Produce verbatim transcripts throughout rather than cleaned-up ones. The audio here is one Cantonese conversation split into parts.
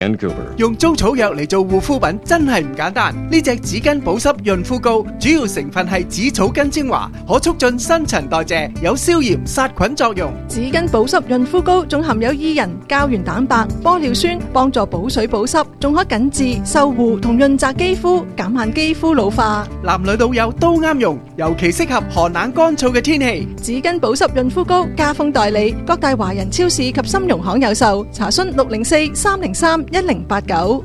用中草藥嚟做護膚品真係唔簡單。呢隻紙巾保濕潤膚膏主要成分係紫草根精華，可促進新陳代謝，有消炎殺菌作用。 紙巾保濕潤膚膏仲含有伊人、膠原蛋白、玻尿酸，幫助補水保濕，仲可緊緻、修護同潤澤肌膚，減慢肌膚老化。 男女老幼都啱用，尤其適合寒冷乾燥嘅天氣。 紙巾保濕潤膚膏加封代理，各大華人超市及金融行有售。查詢六零四三零三一零八九。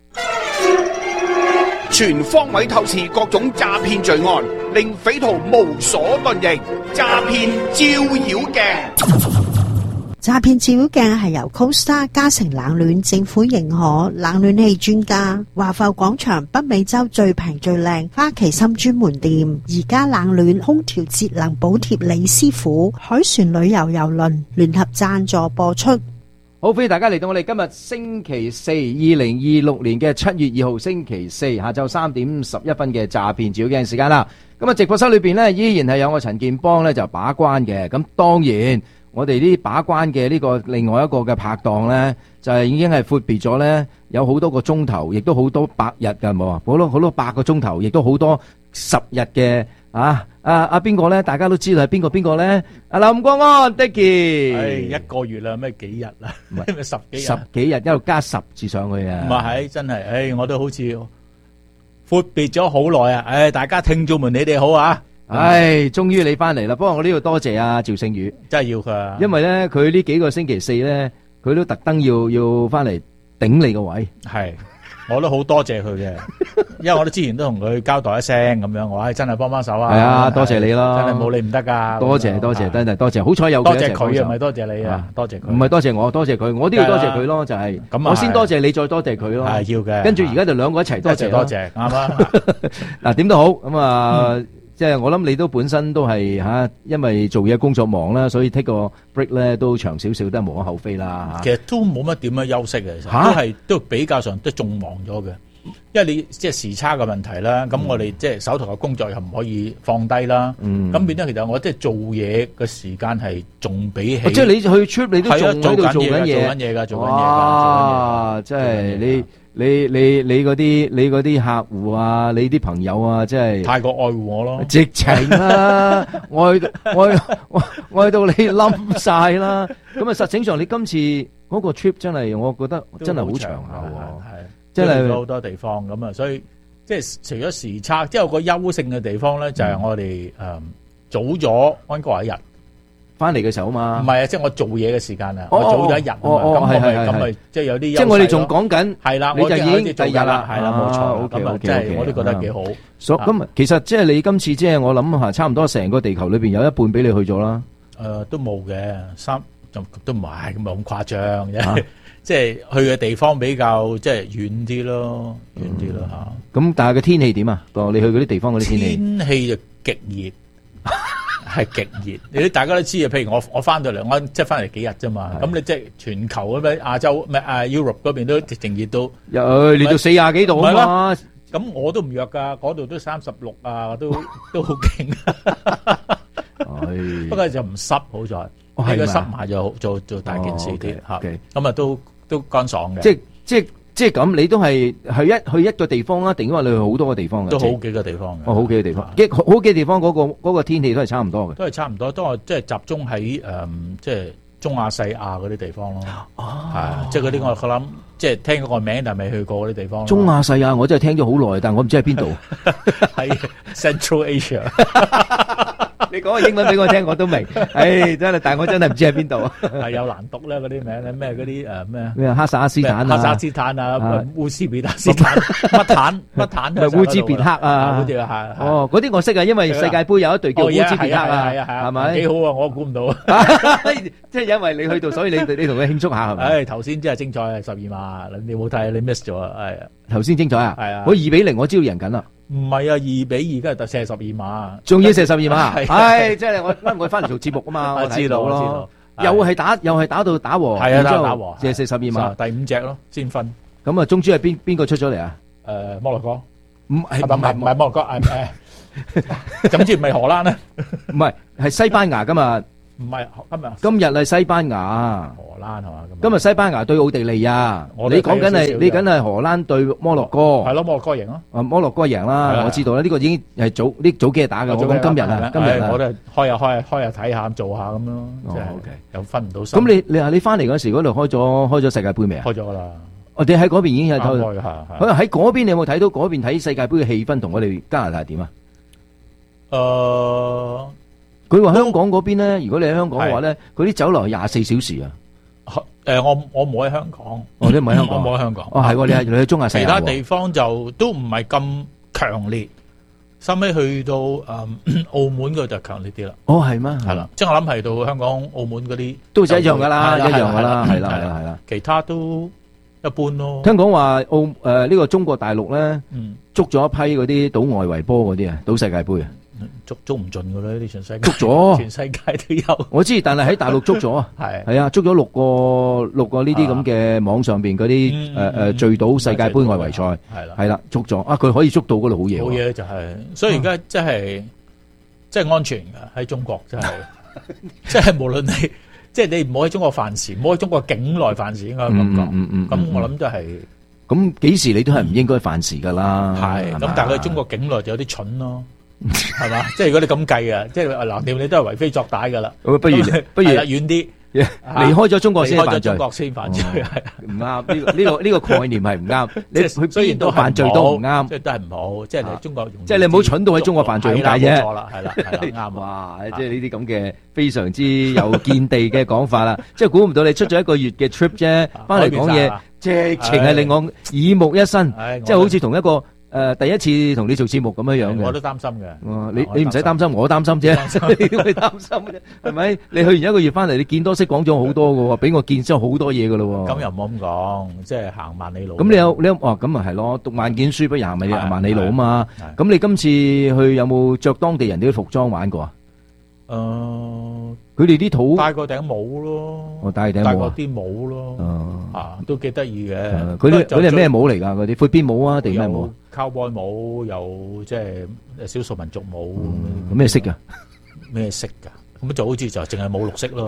全方位透視各種詐騙罪案，令匪徒無所遁形。詐騙照妖鏡， 詐騙照妖鏡係由 CoStar 嘉誠冷暖政府認可冷暖氣專家華埠廣場北美洲最平最靚花旗參專門店，而家冷暖空調節能補貼李師傅海船旅遊郵輪聯合贊助播出。 好，歡迎大家嚟到我哋今日星期四，二零二六年嘅七月二號星期四下晝三點十一分嘅詐騙照妖鏡時間啦。咁啊，直播室裏邊呢，依然係有我陳建邦呢就把關嘅。咁當然，我哋呢把關嘅呢個另外一個嘅拍檔呢，就係已經係闊別咗呢，有好多個鐘頭，亦都好多百日㗎，冇啊，好多好多百個鐘頭，亦都好多十日嘅。啊！阿阿邊個咧？大家都知道係邊個邊個咧？阿林國安 Dicky， 係一個月啦，咩幾日啦？唔係十幾日， 十幾日一路加十字上去啊！ 唔係，真係，唉，我都好似闊別咗好耐啊！唉，大家聽眾們，你哋好啊！ 唉，終於你翻嚟啦！不過我呢度多謝阿趙勝宇， 真係要佢啊！ 因為咧，佢呢幾個星期四咧，佢都特登要要翻嚟頂你個位， 係。我都好多謝佢嘅，因為我都之前都同佢交代一聲咁樣，我話真係幫幫手啊！ 係啊，多謝你咯， 真係冇你唔得噶！ 多謝多謝，真係多謝，好彩有多謝佢啊，唔係多謝你啊，多謝佢， 唔係多謝我，多謝佢，我都要多謝佢咯，就係我先多謝你，再多謝佢咯， 係要嘅。 跟住而家就兩個一齊多謝多謝，啱啊！ 嗱，點都好咁啊。即係我諗你都本身都係吓，因為做嘢工作忙啦，所以 take 個 break 咧都長少少，都係無可厚非啦。 其實都冇乜點樣休息嘅，其實都係都比較上都仲忙咗嘅，因為你即係時差嘅問題啦。咁我哋即係手頭嘅工作又唔可以放低啦。咁變咗其實我即係做嘢嘅時間係仲比起， 即係你去 trip 你都仲喺度做緊嘢， 做緊嘢噶，做緊嘢噶。 哇！即係你。你你你嗰啲你嗰啲客戶啊，你啲朋友啊，即係太過愛護我咯， 直情啦，愛愛愛愛到你冧晒啦。咁啊，實情上你今次嗰個 trip 真係，我覺得真係好長下喎，係真係去咗好多地方咁啊。所以即係除咗時差，即係有個優勝嘅地方咧，就係我哋誒早咗安過一日。 翻嚟嘅時候嘛， 唔係啊，即係我做嘢嘅時間啊，我早咗一日啊嘛，咁我咪咁咪即係有啲， 即係我哋仲講緊， 係啦， 你就已經第日啦， 係啦，冇錯，咁啊，即係我都覺得幾好。 所咁啊，其實即係你今次即係我諗下，差唔多成個地球裏邊有一半俾你去咗啦。 誒，都冇嘅，三就都唔係咁咁誇張嘅，即係去嘅地方比較即係遠啲咯，遠啲咯嚇。 咁但係個天氣點啊？個你去嗰啲地方嗰啲天氣， 天氣就極熱。係極熱，你啲大家都知啊。譬如我我翻到嚟，我即係翻嚟幾日啫嘛。咁你即係全球咁樣亞洲咩啊 Europe 嗰邊都直情熱到， 誒熱到四廿幾度啊嘛。 咁我都唔弱噶，嗰度都三十六啊，都都好勁。不過就唔濕，好在你個濕埋就做做大件事啲嚇。咁啊都都乾爽嘅。 即即即係咁，你都係去一去一個地方啊？定因為你去好多個地方嘅？ 都好幾個地方嘅。 哦，好幾個地方，幾好幾個地方嗰個嗰個天氣都係差唔多嘅。 都係差唔多，都係即係集中喺誒，即係中亞細亞嗰啲地方咯。哦，係，即係嗰啲我我諗，即係聽嗰個名，但係未去過嗰啲地方。 中亞細亞我真係聽咗好耐，但係我唔知喺邊度。 喺 Central Asia。 你講個英文俾我聽，我都明。唉，真係，但係我真係唔知喺邊度。 係有難讀咧，嗰啲名咧，咩嗰啲誒咩咩哈薩斯坦啊， 哈薩斯坦啊，烏茲別斯坦、乜坦乜坦， 咪烏茲別克啊， 嗰啲啊係。哦， 嗰啲我識啊，因為世界盃有一隊叫烏茲別克啊，係咪？ 幾好啊！我估唔到。 即係因為你去到，所以你你同佢慶祝下係咪？ 唉，頭先真係精彩，十二碼，你冇睇，你 miss 咗啊！係啊， 頭先精彩啊！ 係啊， 我二比零，我知道贏緊啦。 唔係啊，二比二，梗係射十二碼， 仲要射十二碼，係即係我因為我翻嚟做節目啊嘛，我知道咯，又係打又係打到打和， 係啊，打打和， 射射十二碼， 第五隻咯，先分。 咁啊，中珠係邊邊個出咗嚟啊？ 誒，摩洛哥， 唔係唔係唔係摩洛哥，誒誒，總之唔係荷蘭咧， 唔係係西班牙噶嘛。 唔係今日今日係西班牙， 荷蘭係嘛？ 今日西班牙對奧地利亞， 我你講緊哋睇咗少少係你緊係荷蘭對摩洛哥， 係咯，摩洛哥贏咯。 啊摩洛哥贏係啦， 啊我知道啦，呢個已經係早呢早幾日打嘅，我講今日啊，今日啊唉我。都係開下開下開下睇下做下咁咯， 哦即係 OK 又分唔到心。 咁你你話你翻嚟嗰時嗰度開咗開咗世界盃未啊？ 開咗㗎啦， 我哋喺嗰邊已經有啱睇。 開嚇可能喺嗰邊你有冇睇到嗰邊睇世界盃嘅氣氛同我哋加拿大係點啊？ 誒佢話香港嗰邊咧，如果你喺香港嘅話咧，嗰啲酒樓係廿四小時啊。 誒，我我冇喺香港， 我哋唔喺香港， 我冇喺香港。 哦，係喎，你係你去中亞西亞喎。 其他地方就都唔係咁強烈，收尾去到誒澳門嗰度就強烈啲啦。 哦，係咩？ 係啦，即係我諗係到香港、澳門嗰啲都係一樣噶啦，一係樣噶啦，係啦， 係係啦，係啦。 其他都一般咯。 聽講話澳誒呢個中國大陸咧， 嗯， 捉咗一批嗰啲賭外圍波嗰啲啊，賭世界盃啊， 捉捉唔盡噶啦，呢啲全世界捉咗全世界都有。 我知，但係喺大陸捉咗啊。 係係啊，捉咗六個六個呢啲咁嘅網上邊嗰啲嗯誒誒聚賭世界盃外圍賽， 係啦， 係啦，捉咗啊！佢可以捉到嗰度好嘢冇喎。 嘢就係，所以而家即係即係安全嘅喺中國，真係即係無論你即係你唔好喺中國犯事，唔好喺中國境內犯事，應該咁嗯講。 嗯嗯， 咁我諗都係咁幾時你都係唔應該犯事噶啦。 係咁，但係佢中國境內就有啲蠢咯，係嘛？即係如果你咁計啊，即係嗱，掂你都係為非作歹噶啦。 咁不如咁不如係啦遠啲， 離開咗中國先離開咗係犯罪中。國先犯罪，係唔啱，呢個呢個呢個概念係唔啱。你即係去邊度雖然都係犯罪都唔啱即。係都係唔好。即係你喺中國容易， 即係你唔好蠢到喺中國犯罪咁解啫係啦冇錯啦，係啦，係啦，啱啊。 哇！即係呢啲咁嘅非常之有見地嘅講法啦。即係估唔到你出咗一個月嘅 trip 啫，翻嚟講嘢改變晒啦， 直情係令我耳目一新， 唉即係好似同一個誒第一次同你做節目咁樣樣嘅。 我都擔心嘅。 哦你你唔使擔心，我擔心啫，你點會擔心啫？係咪？你去完一個月翻嚟，你見多識廣咗好多嘅喎，俾我見識好多嘢嘅咯喎。 咁又唔好咁講，即係行萬里路。 咁你有你有哦咁啊係咯，讀萬卷書不如行咪係行萬里路啊嘛。 係咁你今次去有冇着當地人啲服裝玩過啊？ 誒， 佢哋啲土戴個頂帽咯， 我戴頂帽啊， 戴個啲帽咯， 哦啊，都幾得意嘅。 誒佢啲佢哋係咩帽嚟㗎？嗰啲闊邊帽啊定咩帽啊？ 有 cowboy 帽，有即係少數民族帽。 咁咩色㗎？ 咩色㗎？咁就好似就淨係冇綠色咯。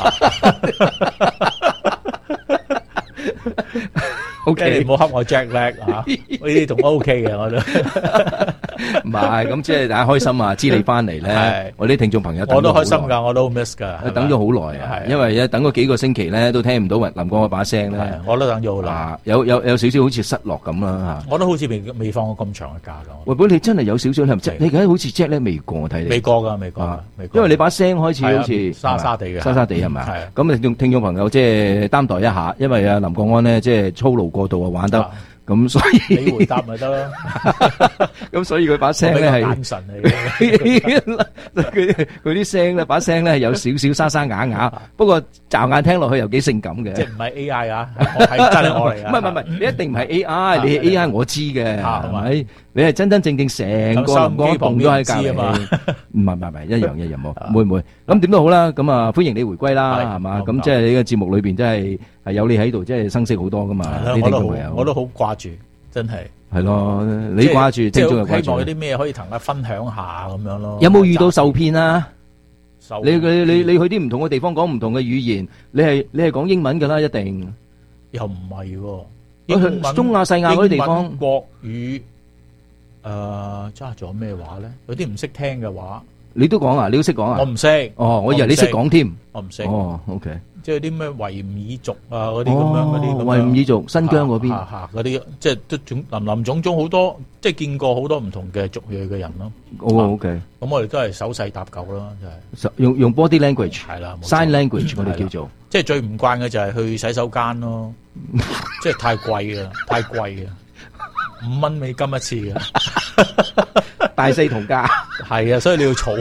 O 即係 K， 你唔好恰我 Jack Black 嚇，呢啲仲 O K 嘅我都。 唔係咁即係大家開心啊！知你翻嚟咧係， 我啲聽眾朋友等我都咗好耐開心㗎，我都好 miss 㗎。係咪等咗好耐啊係， 因為咧等咗幾個星期咧都聽唔到林哥嗰把聲係咧， 我都等咗好耐， 啊有有有少少好似失落咁啦嚇。 我都好似未未放過咁長嘅假㗎。 喂，不過你真係有少少，你唔知係你而家好似 Jack 咧未過，我睇你未過㗎，未過啊㗎，未過。 因為你把聲開始好似係啊沙沙地嘅沙沙地係咪係啊？咁聽眾聽眾朋友即係擔待一下，因為啊林國安呢，即係操勞過度啊玩得啊咁，所以你回答咪得咯。 咁所以佢把聲我比咧係較眼神嚟嘅。 佢佢啲聲咧把聲咧係有少少沙沙啞啞，不過驟眼聽落去又幾性感嘅。 即係唔係 A I 啊？我係真係我嚟啊！ 唔係唔係唔係，你一定唔係 A I，你係 A I 我知嘅， 啊係咪？你係真真正正成個林光棟都喺隔離，唔係唔係唔係一樣一樣冇，會唔會？咁點都好啦，咁啊歡迎你回歸啦，係嘛？咁即係你個節目裏邊真係係有你喺度，即係生色好多噶嘛？呢啲我都好咁嘅， 我都好掛住，真係。 係咯，你掛住， 即聽眾又掛住係希望有。啲咩可以同大家分享下咁樣咯。 有冇遇到受騙啊？ 受你你你你去啲唔同嘅地方講唔同嘅語言，你係你係講英文㗎啦，一定。 又唔係喎？ 去英文中亞細亞嗰啲地方英文國語誒，揸咗咩話咧？有啲唔識聽嘅話， 你都講啊？你都識講啊？ 我唔識。 哦，我以為你識講添。 我唔識。 哦，OK。 即係啲咩維吾爾族啊，嗰啲咁樣嗰啲咁樣。 維吾爾族新疆嗰邊嚇嚇嗰啲，即係都種林林種種好多，即係見過好多唔同嘅族裔嘅人咯。 哦，OK。 咁我哋都係手勢搭救啦，就係用用 body language 係啦冇錯 ，sign language 我哋叫做。 即係最唔慣嘅就係去洗手間咯，即係太貴啦，太貴啊，五蚊美金一次嘅， 大細同價。 係啊，所以你要儲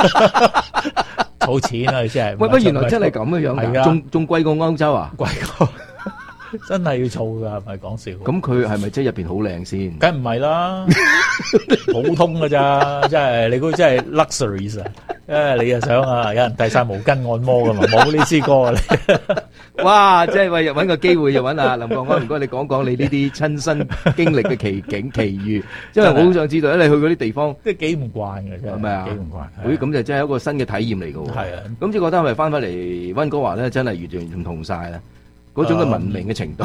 儲錢啊，你真係。 喂，不原來真係咁嘅樣㗎， 係啊仲仲貴過歐洲啊？ 貴過，真係要儲噶，唔係講笑。 咁佢係咪即係入邊好靚先？ 梗唔係啦，普通㗎咋，真係你估真係 luxuries 啊？ 誒，你又想啊？有人遞晒毛巾按摩噶嘛？冇呢支歌啊！你哇！即係為揾個機會，又揾阿林國安，唔該你講講你呢啲親身經歷嘅奇景奇遇，因為我好想知道咧，你去嗰啲地方， 即係幾唔慣嘅，真係係咪啊？ 幾唔慣。 咦，咁就真係一個新嘅體驗嚟㗎喎。 係啊， 咁即係覺得係咪翻返嚟溫哥華咧，真係完全唔同晒咧？嗰種嘅文明嘅程度，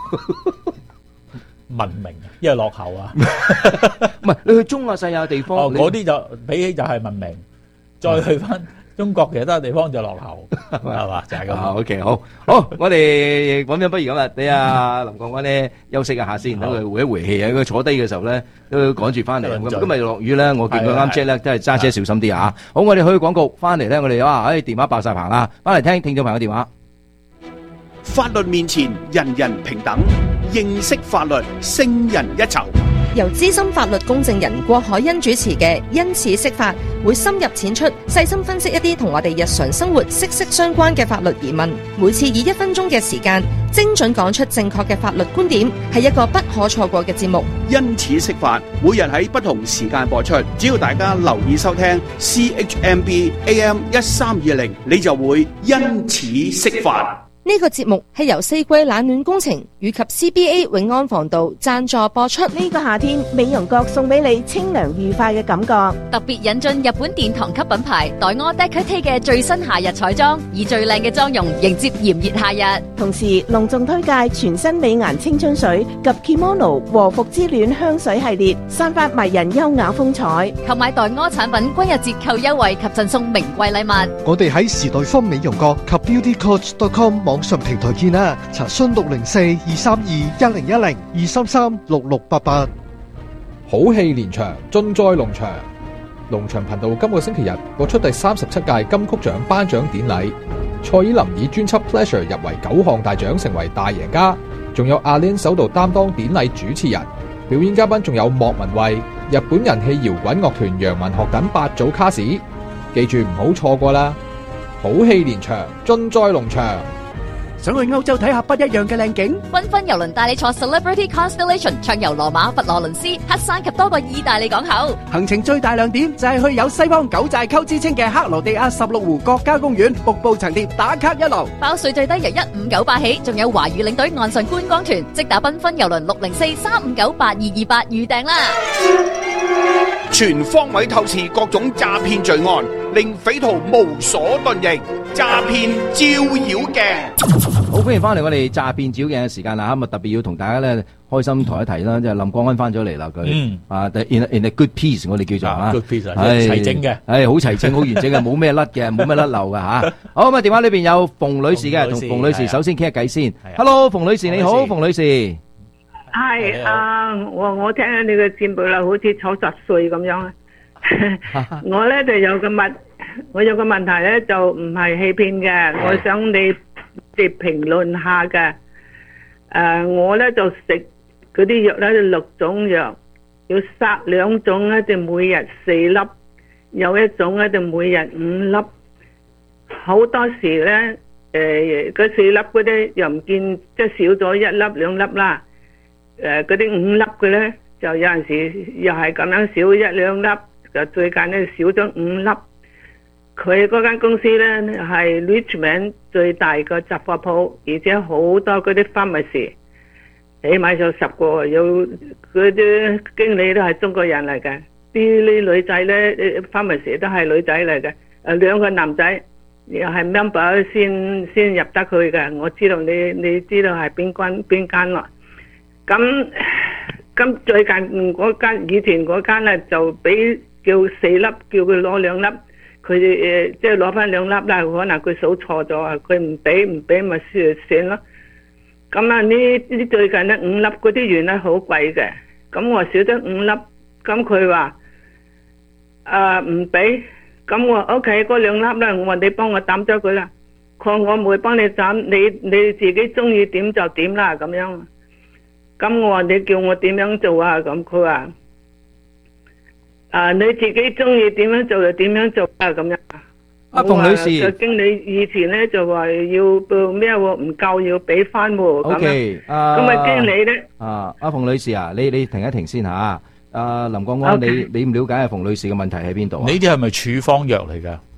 文明，因為落後啊。 唔係你去中亞西亞地方， 哦，嗰啲就比起就係文明，再去翻中國其他地方就落後，係嘛？就係咁。 OK，好，好，我哋咁樣不如咁啦，俾阿林國安咧休息一下先，等佢回一回氣啊！佢坐低嘅時候咧，都趕住翻嚟。咁今日落雨咧，我見佢啱 check 咧，真係揸車小心啲啊！好，我哋去廣告，翻嚟咧，我哋哇，唉，電話爆晒棚啦，翻嚟聽聽眾朋友電話。 法律面前人人平等，認識法律勝人一籌。 由資深法律公證人郭海欣主持嘅《因此釋法》，會深入淺出，細心分析一啲同我哋日常生活息息相關嘅法律疑問。每次以一分鐘嘅時間，精準講出正確嘅法律觀點，係一個不可錯過嘅節目。 因此釋法，每日喺不同時間播出，只要大家留意收聽 C H M B A M 一三二零，你就會因此釋法。 呢個節目係由四季冷暖工程以及 C B A 永安防盜贊助播出。 呢個夏天，美容閣送俾你清涼愉快嘅感覺。 特別引進日本殿堂級品牌黛柯 Decade 嘅最新夏日彩妝，以最靚嘅妝容迎接炎熱夏日。 同時隆重推介全新美顏青春水及 Kimono 和服之戀香水系列，散發迷人優雅風采。 購買黛柯產品均有折扣優惠及贈送名貴禮物。 我哋喺時代坊美容閣及 beauty coach dot com 網上平台見啦，查詢六零四二三二一零一零二三三六六八八。 好戲連場，盡在龍翔。龍翔頻道今個星期日播出第三十七屆金曲獎頒獎典禮，蔡依林以專輯 Pleasure 入圍九項大獎，成為大贏家。仲有阿 Lin 首度擔當典禮主持人，表演嘉賓仲有莫文蔚、日本人氣搖滾樂團楊文學等八組卡士，記住唔好錯過啦！好戲連場，盡在龍翔。 想去歐洲睇下不一樣嘅靚景？ 繽紛郵輪帶你坐 Celebrity Constellation 暢遊羅馬、佛羅倫斯、黑山及多個意大利港口。 行程最大亮點就係去有西方九寨溝之稱嘅克羅地亞十六湖國家公園，瀑布層疊打卡一路。 包稅最低由一五九八起，仲有華語領隊岸上觀光團，即打繽紛郵輪六零四三五九八二二八預訂啦！ 全方位透視各種詐騙罪案，令匪徒無所遁形。詐騙照妖鏡， 好歡迎翻嚟我哋詐騙照妖鏡嘅時間啦！咁啊特別要同大家咧開心提一提啦，即係林國安翻咗嚟啦，佢啊 in in a good piece 我哋叫做啊 good piece 係齊整嘅， 係好齊整好完整嘅，冇咩甩嘅，冇咩甩漏嘅吓。好咁啊，電話裏邊有馮女士嘅，同馮女士首先傾下偈先。Hello， 馮女士你好，馮女士。 係啊，我我聽你嘅節目啦，好似九十歲咁樣啊。我咧就有個問。我有個問題咧，就唔係欺騙嘅，我想你哋評論下嘅。誒、呃，我咧就食嗰啲藥咧，六種藥，要殺兩種咧就每日四粒，有一種咧就每日五粒。好多時咧，誒、呃，嗰四粒嗰啲又唔見，即係少咗一粒兩粒啦。誒、呃，嗰啲五粒嘅咧，就有陣時又係咁樣少一兩粒，就最近咧少咗五粒。佢嗰間公司咧係 Richmond 最大個雜貨鋪，而且好多嗰啲 pharmacy，起碼有十個，有嗰啲經理都係中國人嚟嘅，啲呢女仔咧 pharmacy 都係女仔嚟嘅，誒兩個男仔又係 member 先先入得去嘅，我知道你你知道係邊間邊間咯。咁咁最近嗰間以前嗰間咧就俾叫四粒，叫佢攞兩粒。佢哋誒即係攞翻兩粒啦，可能佢數錯咗啊！佢唔俾唔俾咪算算咯。咁啊呢呢最近咧五粒嗰啲丸咧好貴嘅，咁我少咗五粒，咁佢話誒唔俾，咁我 O K 嗰兩粒咧，我話你幫我抌咗佢啦。佢話我唔會幫你抌，你你自己中意點就點啦咁樣。咁我話你叫我點樣做啊？咁佢話。啊！你自己中意點樣做就點樣做啊！咁樣。 阿馮女士， 個經理以前咧就話要報咩喎？唔夠要俾翻喎。 O K，啊， 咁啊經理咧。 啊，阿馮女士啊，你你停一停先吓。阿林國安，你你唔了解阿馮女士嘅問題喺邊度啊？ 呢啲係咪處方藥嚟㗎？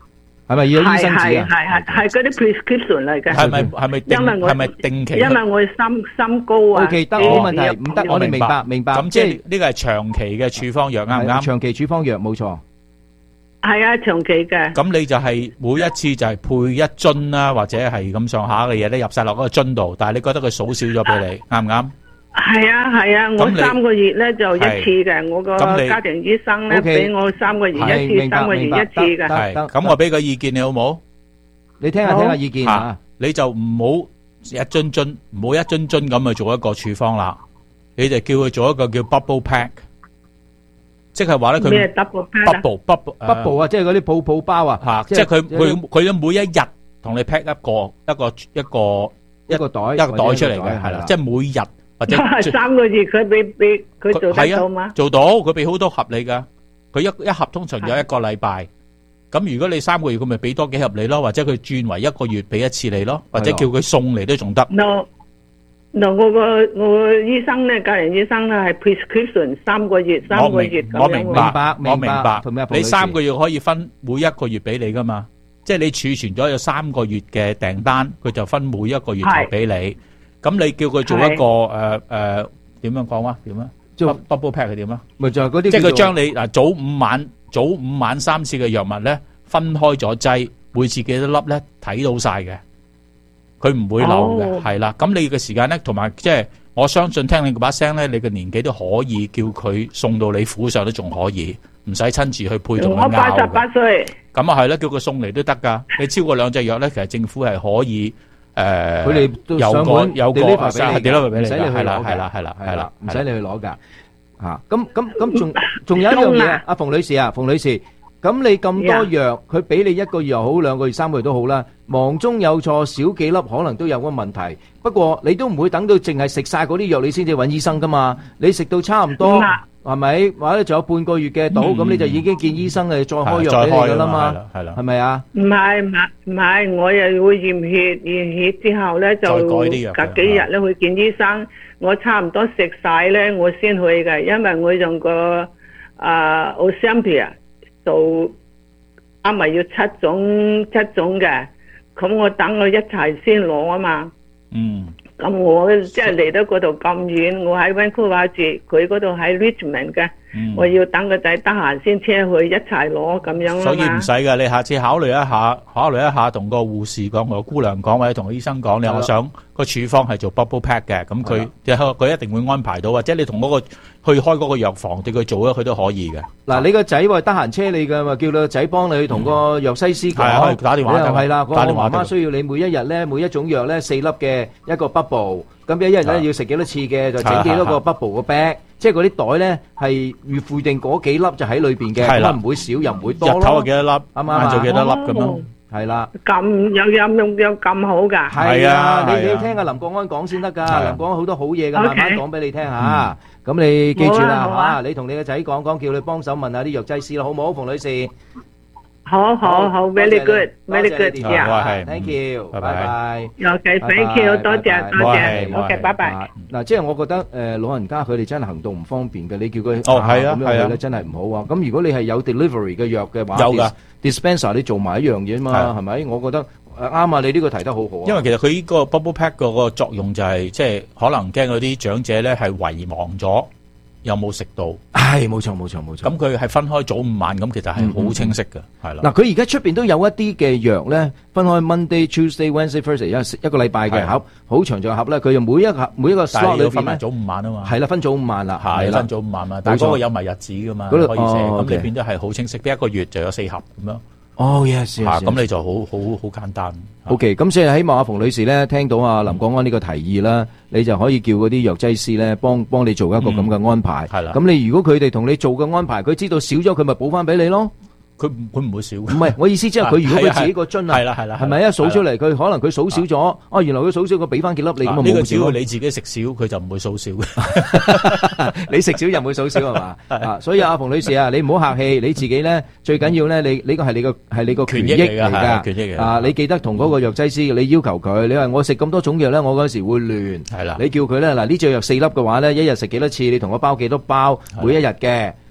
係咪要醫生紙啊？ 係係係嗰啲 prescription 嚟嘅。 係咪係咪定因為我係咪定期？ 因為我心心高啊。 O K 得，冇問題，唔得，我哋明白明白。 咁即係呢個係長期嘅處方藥，啱唔啱？ 長期處方藥冇錯。 係啊，長期嘅。 咁你就係每一次就係配一樽啦，或者係咁上下嘅嘢咧入晒落嗰個樽度，但係你覺得佢數少咗俾你，啱唔啱？ 係啊係啊，我三個月咧就一次嘅，我個家庭醫生咧俾我三個月一次，三個月一次嘅。 係，咁我俾個意見你好冇？ 你聽下聽下意見啊！ 你就唔好一樽樽，唔好一樽樽咁去做一個處方啦，你就叫佢做一個叫 bubble pack。即係話咧，佢咩 double bubble bubble bubble 啊，即係嗰啲泡泡包啊， 吓，即係佢佢佢每一日同你 pack 一個一個一個一個袋一個袋出嚟嘅，係啦，即係每日或者三個月佢俾俾佢做得到嗎？ 做到，佢俾好多盒你噶，佢一一盒通常有一個禮拜，咁如果你三個月，佢咪俾多幾盒你咯，或者佢轉為一個月俾一次你咯，或者叫佢送嚟都仲得。 嗱，我個我個醫生咧，家庭醫生咧係 prescription 三個月，三個月咁樣。 我明白，我明白。 明白你三個月可以分每一個月俾你噶嘛？即係你儲存咗有三個月嘅訂單，佢就分每一個月就俾你。咁你叫佢做一個誒誒點樣講啊？點啊？做 double pack 係點啊？ 咪就係嗰啲。 即係佢將你嗱早午晚早午晚三次嘅藥物咧分開咗劑，每次幾多粒咧睇到晒嘅。佢唔會漏嘅，係啦。咁你嘅時間咧，同埋即係我相信聽你嗰把聲咧，你嘅年紀都可以叫佢送到你府上都仲可以，唔使親自去配同佢拗嘅。 我八十八歲。 咁啊係啦，叫佢送嚟都得噶。你超過兩隻藥咧，其實政府係可以誒，佢哋有個有個 deliver 俾你，係啦係啦係啦係啦， 唔使你去攞噶嚇。咁咁咁仲仲有一樣嘢，阿馮女士啊，馮女士。咁你咁多藥，佢俾你一個月又好，兩個月、三個月都好啦。忙中有錯，少幾粒可能都有個問題。不過你都唔會等到淨係食晒嗰啲藥，你先至揾醫生噶嘛。你食到差唔多，係咪？或者仲有半個月嘅到，咁你就已經見醫生嘅，再開藥俾你噶啦嘛。係啦，係咪啊？ 唔係唔係唔係，我又會驗血，驗血之後咧就隔幾日咧去見醫生。我差唔多食晒咧，我先去嘅，因為我用個啊 Ozempic。就啱咪要七種七種嘅，咁我等我一齊先攞啊嘛。 嗯。 咁我即係嚟到嗰度咁遠，我喺 Vancouver 住，佢嗰度喺 Richmond 嘅，我要等個仔得閒先車去一齊攞咁樣啊嘛。 所以唔使噶，你下次考慮一下，考慮一下同個護士講，個姑娘講，或者同個醫生講，你我想個處方係做 bubble pack 嘅，咁佢佢一定會安排到，或者你同嗰個去開嗰個藥房對佢做咧，佢都可以嘅。 嗱，你個仔話得閒車你嘅，咪叫你個仔幫你去同個藥西師講， 係打電話就係啦。我媽媽需要你每一日咧，每一種藥咧四粒嘅一個 bubble，咁一日咧要食幾多次嘅，就整幾多個 bubble 個 bag，即係嗰啲袋咧係預附定嗰幾粒就喺裏邊嘅，咁唔會少又唔會多咯。 日頭幾多粒， 啱啱啊？ 晏晝幾多粒咁樣？ 係啦， 咁有有有有咁好噶？ 係啊，你你要聽阿林國安講先得噶，林國安好多好嘢噶，慢慢講俾你聽吓。咁你記住啦吓，你同你個仔講講，叫你幫手問下啲藥劑師啦，好唔好，馮女士？ 好好好 ，very good，very good，yeah，thank you，拜拜。 OK，thank you，多謝多謝，OK，拜拜。 嗱，即係我覺得誒，老人家佢哋真係行動唔方便嘅，你叫佢哦係啊係啊， 真係唔好啊。咁如果你係有 delivery 嘅藥嘅話， 有噶 dispenser 你做埋一樣嘢嘛，係咪？我覺得啱啊，你呢個提得好好啊。 因為其實佢呢個 bubble pack 嗰個作用就係即係可能驚嗰啲長者咧係遺忘咗。有冇食到？ 係冇錯冇錯冇錯。 咁佢係分開早午晚，咁其實係好清晰嘅，係啦。 嗱，佢而家出邊都有一啲嘅藥咧，分開 Monday、Tuesday、Wednesday、Thursday 一一個禮拜嘅盒，好長長嘅盒咧。佢就每一盒每一個 slot 裏邊咧， 早午晚啊嘛。 係啦，分早午晚啦， 係分早午晚嘛。但係嗰個有埋日子噶嘛，可以寫。咁你變咗係好清晰，一個月就有四盒咁樣。 哦 yes， 咁你就好好好簡單。 OK，咁所以希望阿馮女士咧聽到阿林國安呢個提議啦，你就可以叫嗰啲藥劑師咧幫幫你做一個咁嘅安排。係啦，咁你如果佢哋同你做嘅安排，佢知道少咗，佢咪補翻俾你咯。 佢佢唔會少。唔係，我意思即係佢如果佢自己個樽啊， 係啦係啦， 係咪一數出嚟，佢可能佢數少咗，哦，原來佢數少，佢俾翻幾粒你咁啊冇少。 呢個只要你自己食少，佢就唔會數少嘅。 你食少又唔會數少係嘛？啊，所以阿馮女士啊，你唔好客氣，你自己咧最緊要咧，你呢個係你個係你個權益嚟㗎， 權益嚟㗎。 啊，你記得同嗰個藥劑師，你要求佢，你話我食咁多種藥咧，我嗰時會亂。 係啦， 你叫佢咧嗱，呢隻藥四粒嘅話咧，一日食幾多次？你同我包幾多包？每一日嘅。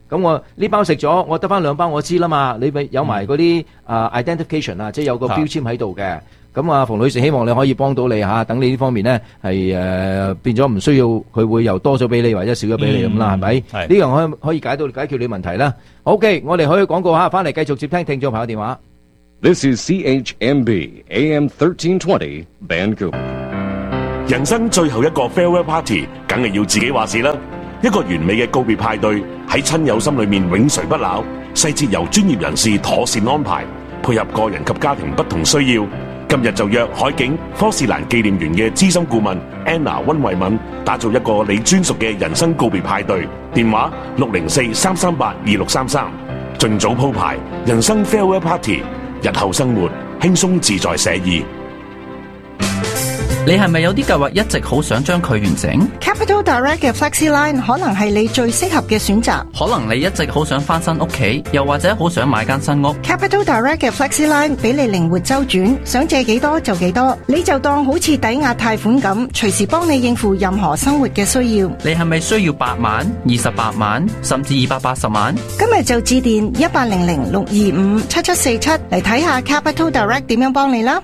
咁我呢包食咗，我得翻兩包，我知啦嘛。你咪有埋嗰啲啊 identification 啊，即係有個標籤喺度嘅。咁啊，馮女士希望你可以幫到你嚇，等你呢方面咧係誒變咗唔需要佢會又多咗俾你或者少咗俾你咁啦，係咪？呢樣可以可以解到解決你問題啦。OK，我哋可以廣告下，翻嚟繼續接聽聽眾朋友電話。 This is C H M B A M thirteen twenty Vancouver。 人生最後一個 farewell party，梗係要自己話事啦。一個完美嘅告別派對喺親友心裏面永垂不朽，細節由專業人士妥善安排，配合個人及家庭不同需要。今日就約海景科士蘭紀念園嘅資深顧問 Anna 溫慧敏，打造一個你專屬嘅人生告別派對。電話六零四三三八二六三三，盡早鋪排人生 farewell party， 日後生活輕鬆自在寫意。 你係咪有啲計劃一直好想將佢完成？ Capital Direct 嘅 FlexiLine 可能係你最適合嘅選擇。 可能你一直好想翻新屋企，又或者好想買間新屋。 Capital Direct 嘅 FlexiLine 俾你靈活周轉，想借幾多就幾多，你就當好似抵押貸款咁，隨時幫你應付任何生活嘅需要。 你係咪需要八萬、二十八萬，甚至二百八十萬？ 今日就致電一八零零六二五七七四七嚟睇下 Capital Direct 點樣幫你啦。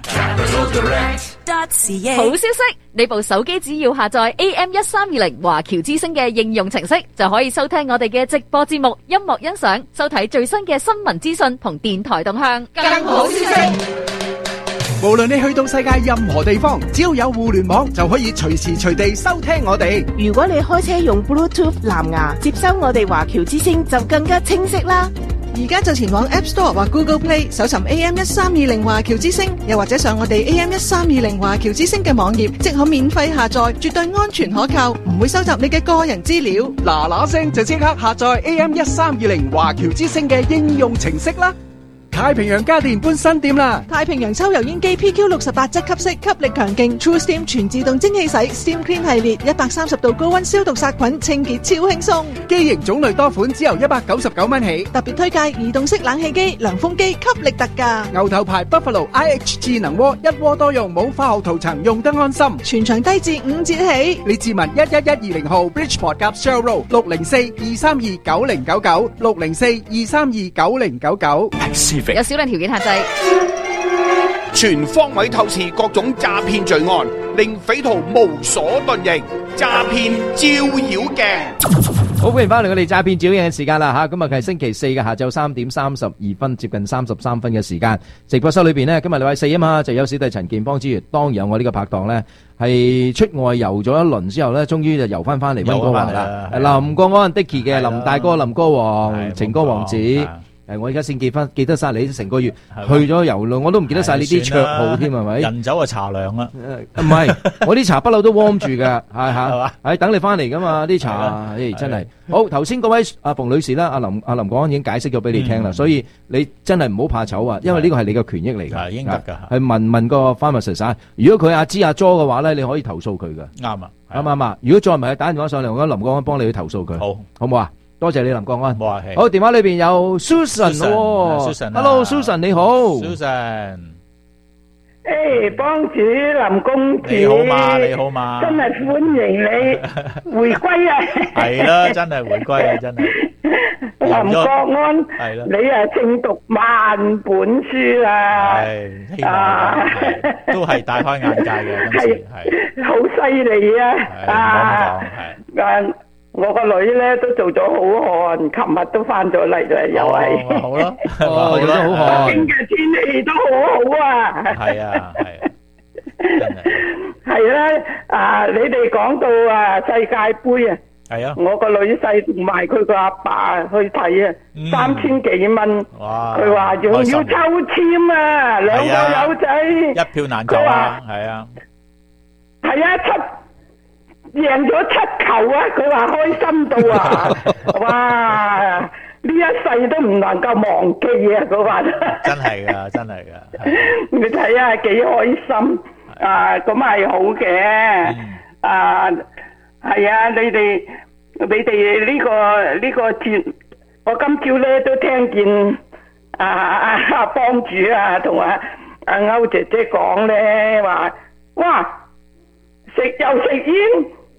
好消息，你部手機只要下載 A M 一三二零華僑之聲嘅應用程式，就可以收聽我哋嘅直播節目、音樂欣賞、收睇最新嘅新聞資訊同電台動向。更好消息， 無論你去到世界任何地方，只要有互聯網，就可以隨時隨地收聽我哋。 如果你開車用 Bluetooth 藍牙接收我哋華僑之聲，就更加清晰啦。 而家就前往 App Store 或 Google Play 搜尋 A M 一三二零華僑之聲，又或者上我哋 A M 一三二零華僑之聲嘅網頁，即可免費下載，絕對安全可靠，唔會收集你嘅個人資料。 嗱嗱聲就即刻下載 A M 一三二零華僑之聲嘅應用程式啦！太平洋家電搬新店啦！ 太平洋抽油煙機 P Q 六十八質吸式，吸力強勁 True Steam 全自動蒸汽洗 Steam Clean 系列，一百三十度高溫消毒殺菌，清潔超輕鬆。 機型種類多款，只由一百九十九蚊起。 特別推介移動式冷氣機、涼風機，吸力特價。 牛頭牌 Buffalo I H 智能鍋，一鍋多用，冇化學塗層，用得安心。 全場低至五折起。 你自問一一一二零號 Bridgeport 夾 Shell Road 六零四二三二九零九九六零四二三二九零九九。 有少量條件限制。 全方位透視各種詐騙罪案，令匪徒無所遁形。詐騙照妖鏡。 好，歡迎翻嚟我哋詐騙照妖鏡嘅時間啦吓，今日係星期四嘅下晝三點三十二分，接近三十三分嘅時間。直播室裏邊呢，今日禮拜四啊嘛，就有小弟陳健邦之餘，當然有我呢個拍檔呢，係出外遊咗一輪之後呢，終於就遊翻翻嚟溫哥華啦。林國安 Dicky 嘅林大哥、林歌王、情歌王子。誒，我而家先記翻記得晒你成個月去咗遊路，我都唔記得晒你啲綽號添，係咪？ 人走啊茶涼啦， 唔係，我啲茶不嬲都 warm 住嘅，係嚇，係等你翻嚟噶嘛啲茶，誒真係好。頭先嗰位阿馮女士啦，阿林阿林國安已經解釋咗俾你聽啦，所以你真係唔好怕醜啊，因為呢個係你嘅權益嚟㗎， 應得㗎。 係問問個 pharmacist，如果佢阿芝阿 jo 嘅話咧，你可以投訴佢㗎。 啱啊， 啱唔啱啊？如果再唔係打電話上嚟，我覺得林國安幫你去投訴佢，好，好唔好啊？多謝你林國安， 冇客氣。 好，電話裏邊有 Susan 喎 ，Hello Susan 你好 ，Susan， 誒，幫主林公子， 你好嘛，你好嘛， 真係歡迎你回歸啊！ 係啦，真係回歸啊，真係。 林國安， 係啦， 你啊正讀萬本書啦， 係，希望都係大開眼界嘅，今次係， 好犀利啊！ 啊， 係。我個女咧都做咗好汗，琴日都翻咗嚟啦，又係。 好啦， 哦，做咗好汗。 北京嘅天氣都好好啊。 係啊，係。真係。 係啦，啊，你哋講到啊世界盃啊， 係啊， 我個女婿同埋佢個阿爸去睇啊，三千幾蚊。哇！佢話仲要抽籤啊，兩個友仔。 一票難求啊，係啊。 係啊，七。贏咗七球啊！佢話開心到啊！哇！呢一世都唔能夠忘記啊！佢話真係噶，真係噶。 你睇下幾開心啊！咁係好嘅啊！係啊！你哋你哋呢個呢個節，我今朝咧都聽見啊阿幫主啊同阿阿歐姐姐講咧話，哇！食又食煙。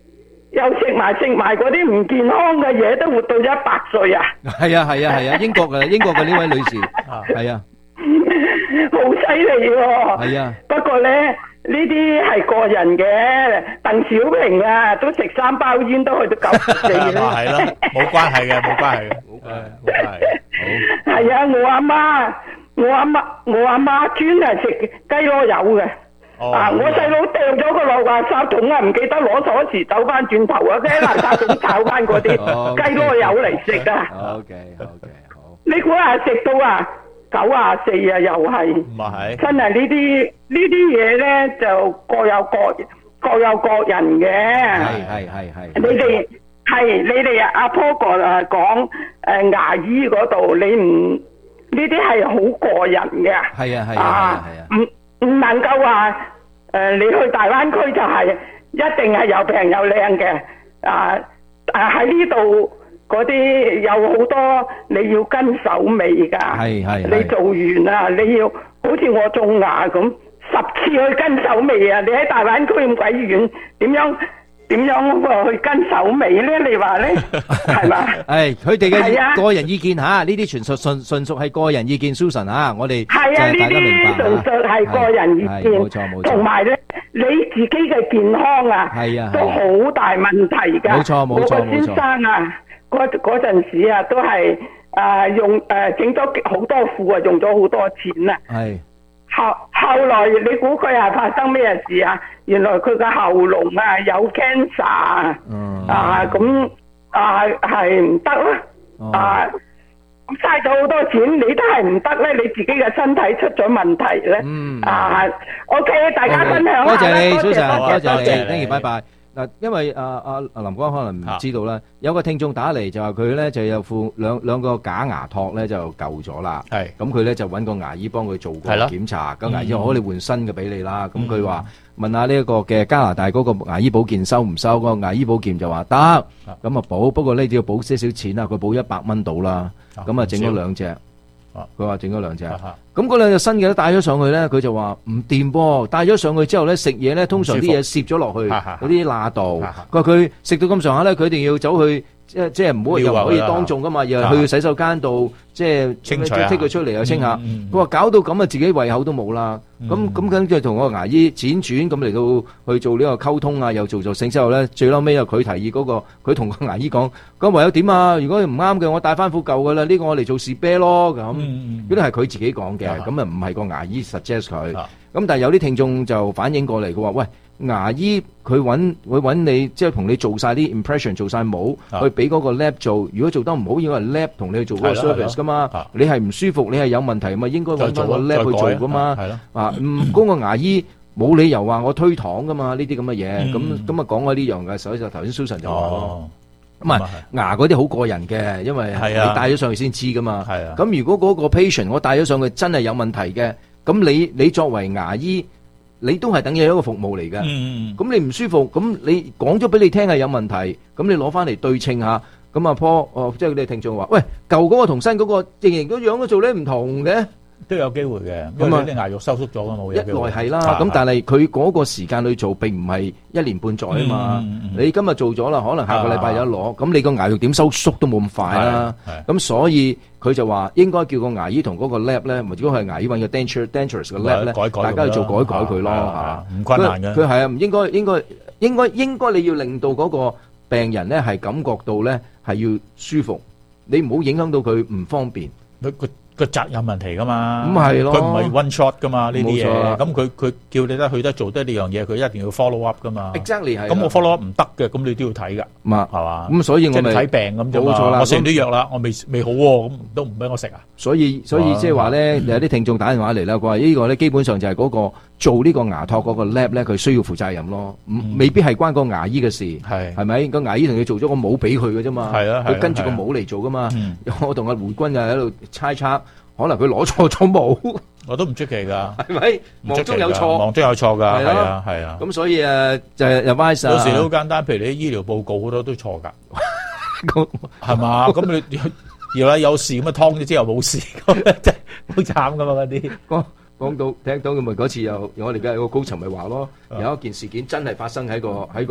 又食埋食埋嗰啲唔健康嘅嘢，都活到一百歲啊！ 係啊係啊係啊，英國嘅英國嘅呢位女士，係啊， 好犀利喎！ 係啊， 不過咧呢啲係個人嘅，鄧小平啊都食三包煙都去到九十四啦。 係咯，冇關係嘅，冇關係嘅，冇關係，冇關係。好。 係啊，我阿媽，我阿媽，我阿媽專係食雞螺油嘅。 哦、 啊！我細佬掉咗個落垃圾桶啊，唔記得攞鎖匙走翻轉頭啊，喺垃圾桶炒翻嗰啲雞螺油嚟食啊。 OK OK 好。 你估下食到啊九啊四啊又係， 唔係真係呢啲呢啲嘢咧就各有各各有各人嘅。 係係係係。 你哋係你哋阿波哥啊講誒牙醫嗰度，你唔呢啲係好個人嘅。 係啊係啊係啊。 唔唔能夠話誒，你去大灣區就係一定係又平又靚嘅啊！啊喺呢度嗰啲有好多你要跟手尾㗎。 係係。 你做完啊，你要好似我種牙咁，十次去跟手尾啊！你喺大灣區咁鬼遠，點樣點樣去跟手尾咧？你話咧係嘛？ 誒，佢哋嘅個人意見嚇，呢啲全屬純純屬係個人意見 ，Susan 嚇，我哋係啊，呢啲純屬係個人意見， 冇錯冇錯。 同埋咧，你自己嘅健康啊， 係啊， 都好大問題㗎。 冇錯冇錯冇錯。 我個先生啊，嗰嗰陣時啊，都係啊用誒整咗好多副啊，用咗好多錢啊。 係。 後後來你估佢係發生咩事啊？原來佢個喉嚨啊有 cancer 啊，啊咁啊係唔得啦，啊嘥咗好多錢，你都係唔得咧，你自己嘅身體出咗問題咧，啊 OK， 大家分享下啦， 多謝你，早晨， 多謝多謝你，thank you，拜拜。嗱，因為阿阿阿林光可能唔知道啦，有個聽眾打嚟就話佢咧就有副兩兩個假牙托咧就舊咗啦，係咁佢咧就揾個牙醫幫佢做過檢查，個牙醫話可以換新嘅俾你啦，咁佢話問下呢一個嘅加拿大嗰個牙醫保健收唔收？嗰個牙醫保健就話得，咁啊補，不過呢要補些少錢啦，佢補一百蚊到啦，咁啊整咗兩隻。佢話整咗兩隻，咁嗰兩隻新嘅都帶咗上去咧，佢就話唔掂噃，帶咗上去之後咧食嘢咧，通常啲嘢攝咗落去嗰啲罅度，佢話佢食到咁上下咧，佢一定要走去即係即係唔好又唔可以當眾噶嘛，又去洗手間度即係清除，剔佢出嚟又清下，佢話搞到咁啊，自己胃口都冇啦，咁咁跟住同個牙醫輾轉咁嚟到去做呢個溝通啊，又做做性之後咧，最嬲尾又佢提議嗰個，佢同個牙醫講，咁唯有點啊？如果唔啱嘅，我帶翻副舊噶啦，呢個我嚟做士啤咯咁。呢啲係佢自己講嘅，咁啊唔係個牙醫 suggest 佢。咁但係有啲聽眾就反映過嚟，佢話喂，牙醫佢揾佢揾你，即係同你做晒啲 impression， 做晒冇，去俾嗰個 lab 做。如果做得唔好，應該係 lab 同你去做嗰個 service 噶嘛。你係唔舒服，你係有問題嘛，應該揾翻個 lab 去做噶嘛。啊，嗯，嗰個牙醫冇理由話我推搪噶嘛，呢啲咁嘅嘢。咁咁啊講開呢樣嘅，所以就頭先 Susan 就話咯。咁啊，牙嗰啲好過人嘅，因為你帶咗上去先知噶嘛。咁如果嗰個 patient 我帶咗上去真係有問題嘅，咁你你作為牙醫，你都係等於一個服務嚟嘅。咁你唔舒服，咁你講咗俾你聽係有問題，咁你攞翻嚟對稱下。咁阿 Paul，哦，即係你聽眾話，喂，舊嗰個同新嗰個仍然個樣都做咧唔同嘅。都有機會嘅，因為啲牙肉收縮咗㗎嘛，一來係啦，咁但係佢嗰個時間去做並唔係一年半載啊嘛。你今日做咗啦，可能下個禮拜有得攞，咁你個牙肉點收縮都冇咁快啦。咁所以佢就話應該叫個牙醫同嗰個 lab 咧，如果係牙醫揾個 denture dentures 嘅 lab 咧，大家要做改改佢咯嚇。唔困難嘅。佢係啊，唔應該應該應該應該你要令到嗰個病人咧係感覺到咧係要舒服，你唔好影響到佢唔方便。佢佢。個責任問題噶嘛，咁係咯，佢唔係 one shot 噶嘛呢啲嘢，咁佢佢叫你得去得做得呢樣嘢，佢一定要 follow up 噶嘛。Exactly 係。咁我 follow up 唔得嘅，咁你都要睇噶，嘛係嘛。咁所以我咪睇病咁啫嘛。冇錯啦，我食完啲藥啦，我未未好喎，咁都唔俾我食啊。所以所以即係話咧，有啲聽眾打電話嚟啦，佢話呢個咧基本上就係嗰個做呢個牙托嗰個 lab 咧，佢需要負責任咯，未必係關個牙醫嘅事，係係咪？個牙醫同佢做咗個帽俾佢嘅啫嘛，係啊，佢跟住個帽嚟做噶嘛。我同阿胡軍啊喺度猜測。可能佢攞錯咗冇，我都唔出奇噶，係咪？忙中有錯，忙中有錯噶，係啊，係啊。咁所以誒，就係 advice 啊。有時好簡單，譬如你啲醫療報告好多都錯噶，係嘛？咁你要啦，有事咁啊，劏咗之後冇事，真係好慘噶嘛嗰啲。講講到聽到咁咪嗰次又我哋嘅個高層咪話咯，有一件事件真係發生喺個喺個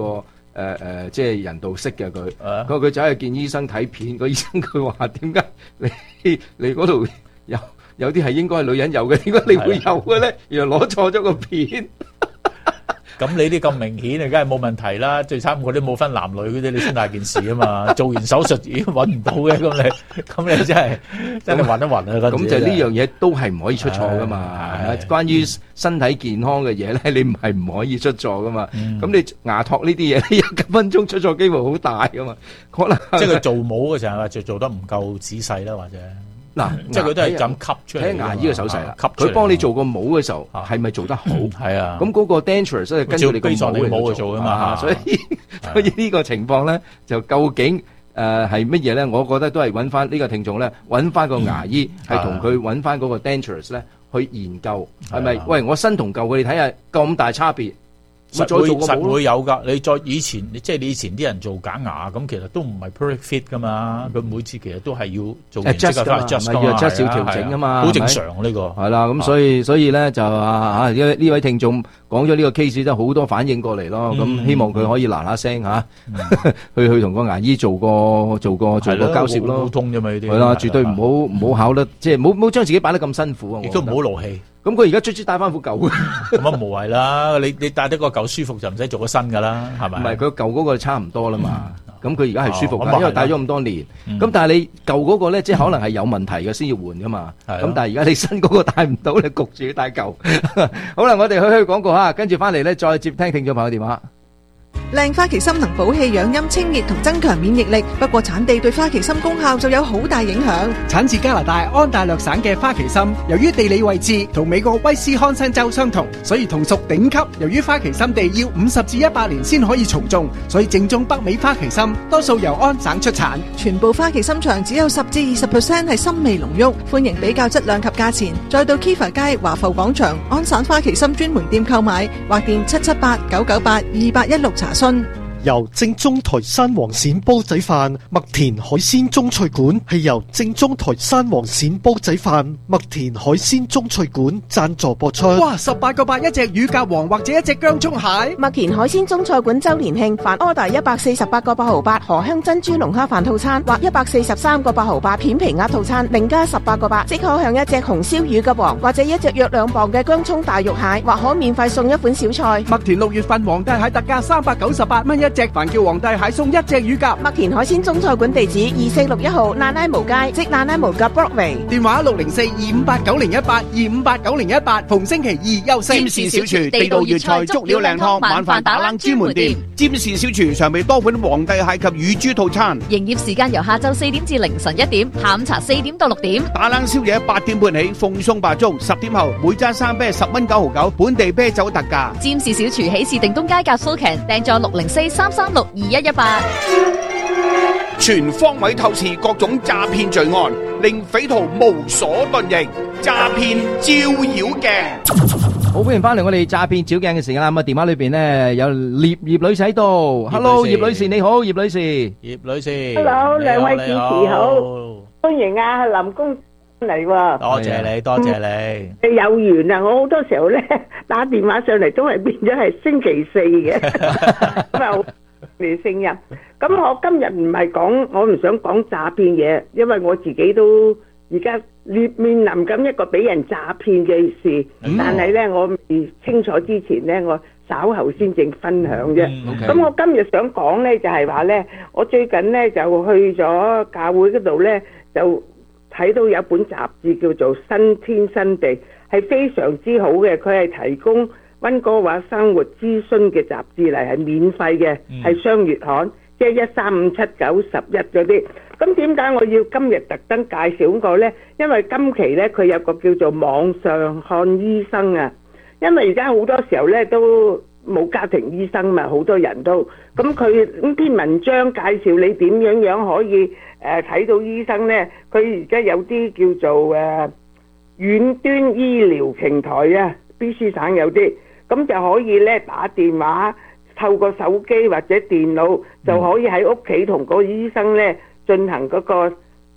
誒誒，即係人道式嘅佢。佢話佢走去見醫生睇片，個醫生佢話點解你你嗰度有有啲係應該係女人有嘅，點解你會有嘅咧？原來攞錯咗個片。 咁你啲咁明顯啊，梗係冇問題啦。最慘嗰啲冇分男女嗰啲，你先大件事啊嘛。做完手術已經揾唔到嘅，咁你咁你真係真係暈一暈啊！ 咁就呢樣嘢都係唔可以出錯噶嘛。關於身體健康嘅嘢咧，你唔係唔可以出錯噶嘛。咁你牙托呢啲嘢，一分鐘出錯機會好大噶嘛。可能即係佢做模嘅時候就做得唔夠仔細啦，或者。嗱，即係佢都係咁吸出嚟。睇牙醫嘅手勢啦，佢幫你做個模嘅時候，係咪做得好？係啊。咁嗰個 dentures 係根據你個模嚟做㗎嘛。所以所以呢個情況咧，就究竟誒係乜嘢咧？我覺得都係揾翻呢個聽眾咧，揾翻個牙醫係同佢揾翻嗰個 dentures 咧去研究係咪？喂，我新同舊嘅，你睇下咁大差別。 實會實會有㗎，你再以前，即係你以前啲人做假牙咁，其實都唔係 perfect fit 㗎嘛。佢每次其實都係要做 adjust 㗎嘛，係 adjust 要調整㗎嘛， 好正常呢個。 係啦，咁所以所以咧就啊啊呢呢位聽眾講咗呢個 case，都好多反應過嚟咯。咁希望佢可以嗱嗱聲嚇，去去同個牙醫做個做個做個交涉咯， 溝通啫嘛呢啲。 係啦，絕對唔好唔好考得，即係唔好唔好將自己擺得咁辛苦啊！ 亦都唔好勞氣。 咁佢而家卒之戴翻副舊， 咁啊無謂啦！你你戴得個舊舒服就唔使做個新噶啦，係咪？ 唔係佢舊嗰個差唔多啦嘛。咁佢而家係舒服㗎，因為戴咗咁多年。咁但係你舊嗰個咧，即係可能係有問題嘅先要換噶嘛。咁但係而家你新嗰個戴唔到，你焗住要戴舊。好啦，我哋去去廣告嚇，跟住翻嚟咧再接聽聽眾朋友電話。 靚花旗參能補氣養陰清熱同增強免疫力，不過產地對花旗參功效就有好大影響。 產自加拿大安大略省嘅花旗參，由於地理位置同美國威斯康辛州相同，所以同屬頂級。由於花旗參地要五十至一百年先可以重種，所以正宗北美花旗參多數由安省出產。 全部花旗參場只有十至二十 percent 係參味濃郁，歡迎比較質量及價錢，再到 Kiva 街華埠廣場安省花旗參專門店購買，或電七七八九九八二八一六查詢。 由正宗台山黃鱔煲仔飯麥田海鮮中菜館係由正宗台山黃鱔煲仔飯麥田海鮮中菜館贊助播出。 哇！十八個八一隻乳鴿王或者一隻薑蔥蟹。 麥田海鮮中菜館周年慶，凡 order 一百四十八個八毫八荷香珍珠龍蝦飯套餐或一百四十三個八毫八片皮鴨套餐，另加十八個八，即可享一隻紅燒乳鴿王或者一隻約兩磅嘅薑蔥大肉蟹，或可免費送一款小菜。 麥田六月份皇帝蟹特價三百九十八蚊一隻，凡叫皇帝蟹送一隻乳鴿。 麥田海鮮中菜館地址二四六一號那拉無街，即那拉無夾 Broadway。 電話六零四二五八九零一八二五八九零一八，逢星期二休息。 占士小廚地道粵菜足料靚湯晚飯打冷專門店。占士小廚常備多款皇帝蟹及乳豬套餐。 營業時間由下晝四點至凌晨一點，下午茶四點到六點。 打冷宵夜八點半起，奉送白粥，十點後每揸三啤十蚊九毫九，本地啤酒特價。 占士小廚喜事定東街夾 Sulcan，訂座六零四三三六二一一八。 全方位透視各種詐騙罪案，令匪徒無所遁形。詐騙照妖鏡。 好，歡迎翻嚟我哋詐騙照鏡嘅時間啦。咁啊，電話裏邊咧有葉葉女士喺度。Hello，葉女士你好，葉女士。 葉女士。 Hello，兩位主持好，歡迎啊林公嚟喎。 多謝你，多謝你。 你有緣啊！我好多時候咧打電話上嚟都係變咗係星期四嘅，咁啊你聲音。咁我今日唔係講，我唔想講詐騙嘢，因為我自己都而家面面臨緊一個俾人詐騙嘅事，嗯、但係咧我未清楚之前咧，我稍後先正分享啫。咁、嗯 okay. 我今日想講咧就係話咧，我最近咧就去咗教會嗰度咧，就睇到有本雜誌叫做《新天新地》，係非常之好嘅，佢係提供溫哥華生活諮詢嘅雜誌嚟，係免費嘅，係雙月刊，即係一三五七九十一嗰啲。咁點解我要今日特登介紹個呢？因為今期呢，佢有個叫做網上看醫生啊。因為而家好多時候呢都冇家庭醫生嘛，好多人都咁佢咁篇文章介紹你點樣樣可以誒睇到醫生呢？佢而家有啲叫做誒遠端醫療平台啊 ，B C 省有啲。咁就可以咧打電話，透過手機或者電腦就可以喺屋企同個醫生咧進行嗰個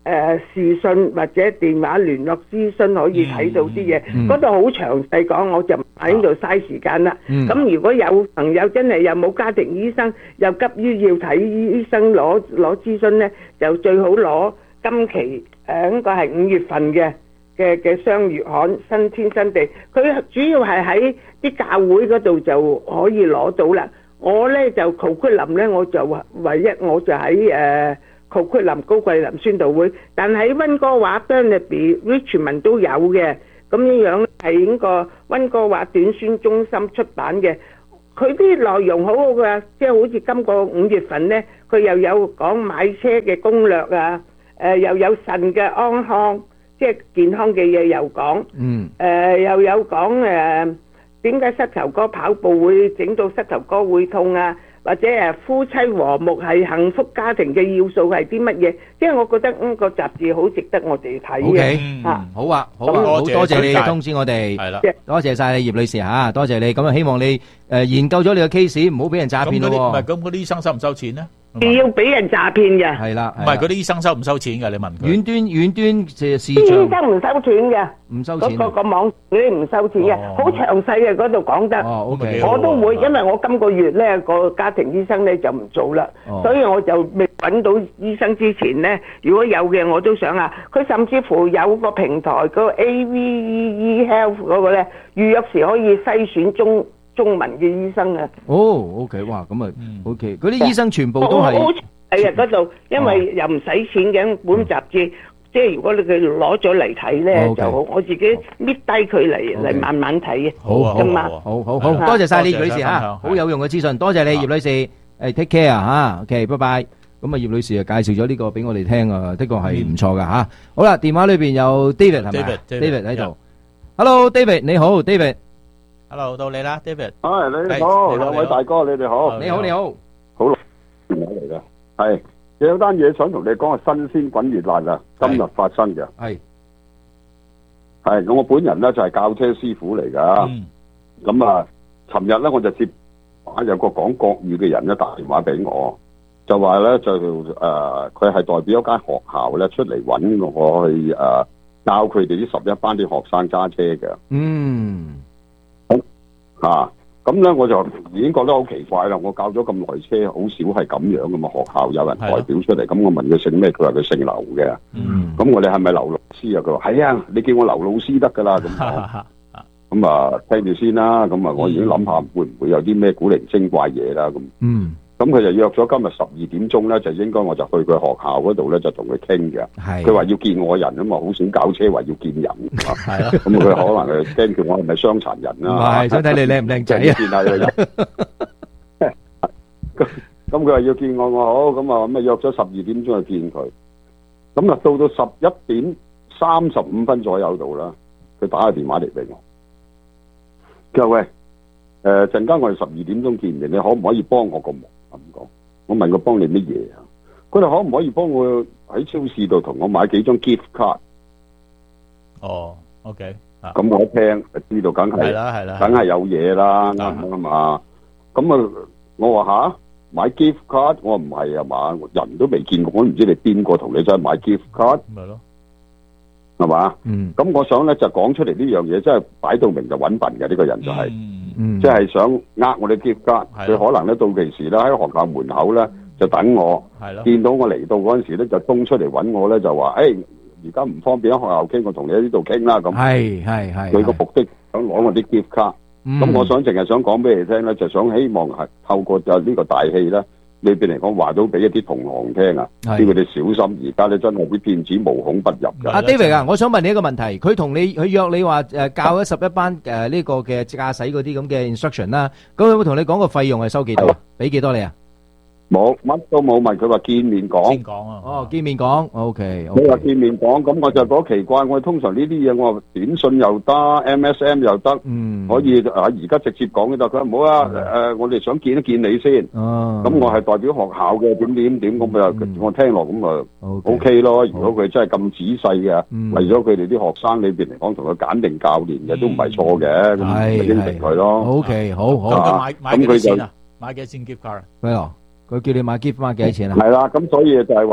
誒視訊或者電話聯絡諮詢可以睇到啲嘢，嗰度好詳細講，我就唔喺度嘥時間啦。咁、嗯、如果有朋友真係又冇家庭醫生，又急於要睇醫生攞攞諮詢咧，就最好攞今期誒應該係五月份嘅嘅嘅雙月刊《新天新地》，佢主要係喺啲教會嗰度就可以攞到啦。我咧就蕪昆林咧，我就唯一我就喺誒蕪昆林高貴林宣道會，但喺溫哥華 Burnaby Richmond 都有嘅。咁樣樣係應個溫哥華短宣中心出版嘅，佢啲內容好好㗎，即係好似今個五月份咧，佢又有講買車嘅攻略啊，誒又有腎嘅安康，即係健康嘅嘢又講， 嗯， 誒又有講誒點解膝頭哥跑步會整到膝頭哥會痛啊？或者誒夫妻和睦係幸福家庭嘅要素係啲乜嘢？即係我覺得呢個雜誌好值得我哋睇嘅。 OK，啊好啊，好啊，好多謝你通知我哋，係啦，多謝晒你葉女士嚇，多謝你。咁啊，希望你誒研究咗你個 case，唔好俾人詐騙咯。 唔係咁，嗰啲醫生收唔收錢咧？ 要俾人詐騙嘅。 係啦， 唔係嗰啲醫生收唔收錢嘅？你問佢。遠端遠端嘅視像。 醫生唔收錢嘅， 唔收錢。 嗰個個網嗰啲唔收錢嘅，好詳細嘅嗰度講得。 哦，OK。 我都會，因為我今個月咧個家庭醫生咧就唔做啦，所以我就未揾到醫生之前咧，如果有嘅我都想啊。佢甚至乎有個平台嗰個 A V E E Health 嗰個咧，預約時可以篩選中中文嘅醫生啊。 哦，OK，哇，咁啊 ，OK，嗰啲醫生全部都係係啊嗰度，因為又唔使錢嘅本雜誌，即係如果你佢攞咗嚟睇咧就好，我自己搣低佢嚟嚟慢慢睇嘅。 好啊，好好好，多謝晒葉女士嚇，好有用嘅資訊，多謝你葉女士，誒 take care 嚇 ，OK，拜拜。咁啊，葉女士啊介紹咗呢個俾我哋聽啊，的確係唔錯㗎嚇。好啦，電話裏邊有 David 係咪 ？David 喺度。Hello，David 你好 ，David。 Hello，到你啦 ，David。 唉，你好，兩位大哥，你哋好。 你好，你好。 好耐電話嚟㗎。係有單嘢想同你講，係新鮮滾熱辣啊！今日發生嘅。係。係咁，我本人咧就係教車師傅嚟㗎。咁啊，尋日咧我就接啊有個講國語嘅人咧打電話俾我。就話咧就誒，佢、呃、係代表一間學校咧出嚟揾我去誒、呃、教佢哋啲十一班啲學生揸車嘅。嗯。咁啊，咁咧我就已經覺得好奇怪啦！我教咗咁耐車，好少係咁樣噶嘛。學校有人代表出嚟，咁我問佢姓咩，佢話佢姓劉嘅。嗯。咁我哋係咪劉老師啊？佢話係啊，你叫我劉老師得噶啦。咁咁啊，聽住先啦。咁啊，我已經諗下會唔會有啲咩古靈精怪嘢啦。咁。嗯。咁佢就約咗今日十二點鐘咧，就應該我就去佢學校嗰度咧，就同佢傾嘅。係。佢話要見我人啊嘛，好少搞車，話要見人。係啦。咁佢可能係驚叫我係咪傷殘人啦？唔係，想睇你靚唔靚仔啊！見下佢人。咁咁佢話要見我，我好咁啊，咁啊約咗十二點鐘去見佢。咁啊到到十一點三十五分左右度啦，佢打個電話嚟俾我。佢話喂，誒陣間我哋十二點鐘見面，你可唔可以幫我個忙？咁講，我問佢幫你乜嘢啊？佢哋可唔可以幫我喺超市度同我買幾張 gift card？ 哦 ，OK， 咁我一聽就知道，梗係，係啦係啦，梗係有嘢啦，啱唔啱啊？咁啊，我話吓買 gift card，我唔係啊嘛，人都未見過，我都唔知你邊個同你真係買 gift card， 咪咯， 係嘛？嗯，咁我想咧就講出嚟呢樣嘢，真係擺到明就揾笨嘅呢個人就係。嗯，即係想呃我哋 gift card，佢可能咧到期時咧喺學校門口咧就等我，見到我嚟到嗰陣時咧就衝出嚟揾我咧就話，誒而家唔方便喺學校傾，我同你喺呢度傾啦咁。係係係。佢個目的想攞我啲 gift card，咁我想淨係想講俾你聽咧，就想希望係透過就呢個大戲咧，裏邊嚟講話到俾一啲同行聽啊，叫佢哋小心。而家咧真係啲騙子無孔不入㗎。 阿 David 啊，我想問你一個問題，佢同你佢約你話誒教咗十一班誒呢個嘅駕駛嗰啲咁嘅 instruction 啦，咁佢有冇同你講個費用係收幾多？俾幾多你啊？ 冇，乜都冇問，佢話見面講。 先講啊！ 哦，見面講 ，OK。 你話見面講，咁我就覺得奇怪。我通常呢啲嘢，我話短信又得 ，M S M 又得，嗯，可以啊，而家直接講就得。佢話唔好啊，誒，我哋想見一見你先。哦。咁我係代表學校嘅，點點點咁啊，我聽落咁啊 ，OK 咯。如果佢真係咁仔細嘅，為咗佢哋啲學生裏邊嚟講，同佢揀定教練嘅都唔係錯嘅，咁咪應承佢咯。 OK，好好。 咁買買幾多錢啊？買幾多錢 gift card？ 咩啊？佢叫你買 gift card 幾多錢啊？ 係啦，咁所以就係話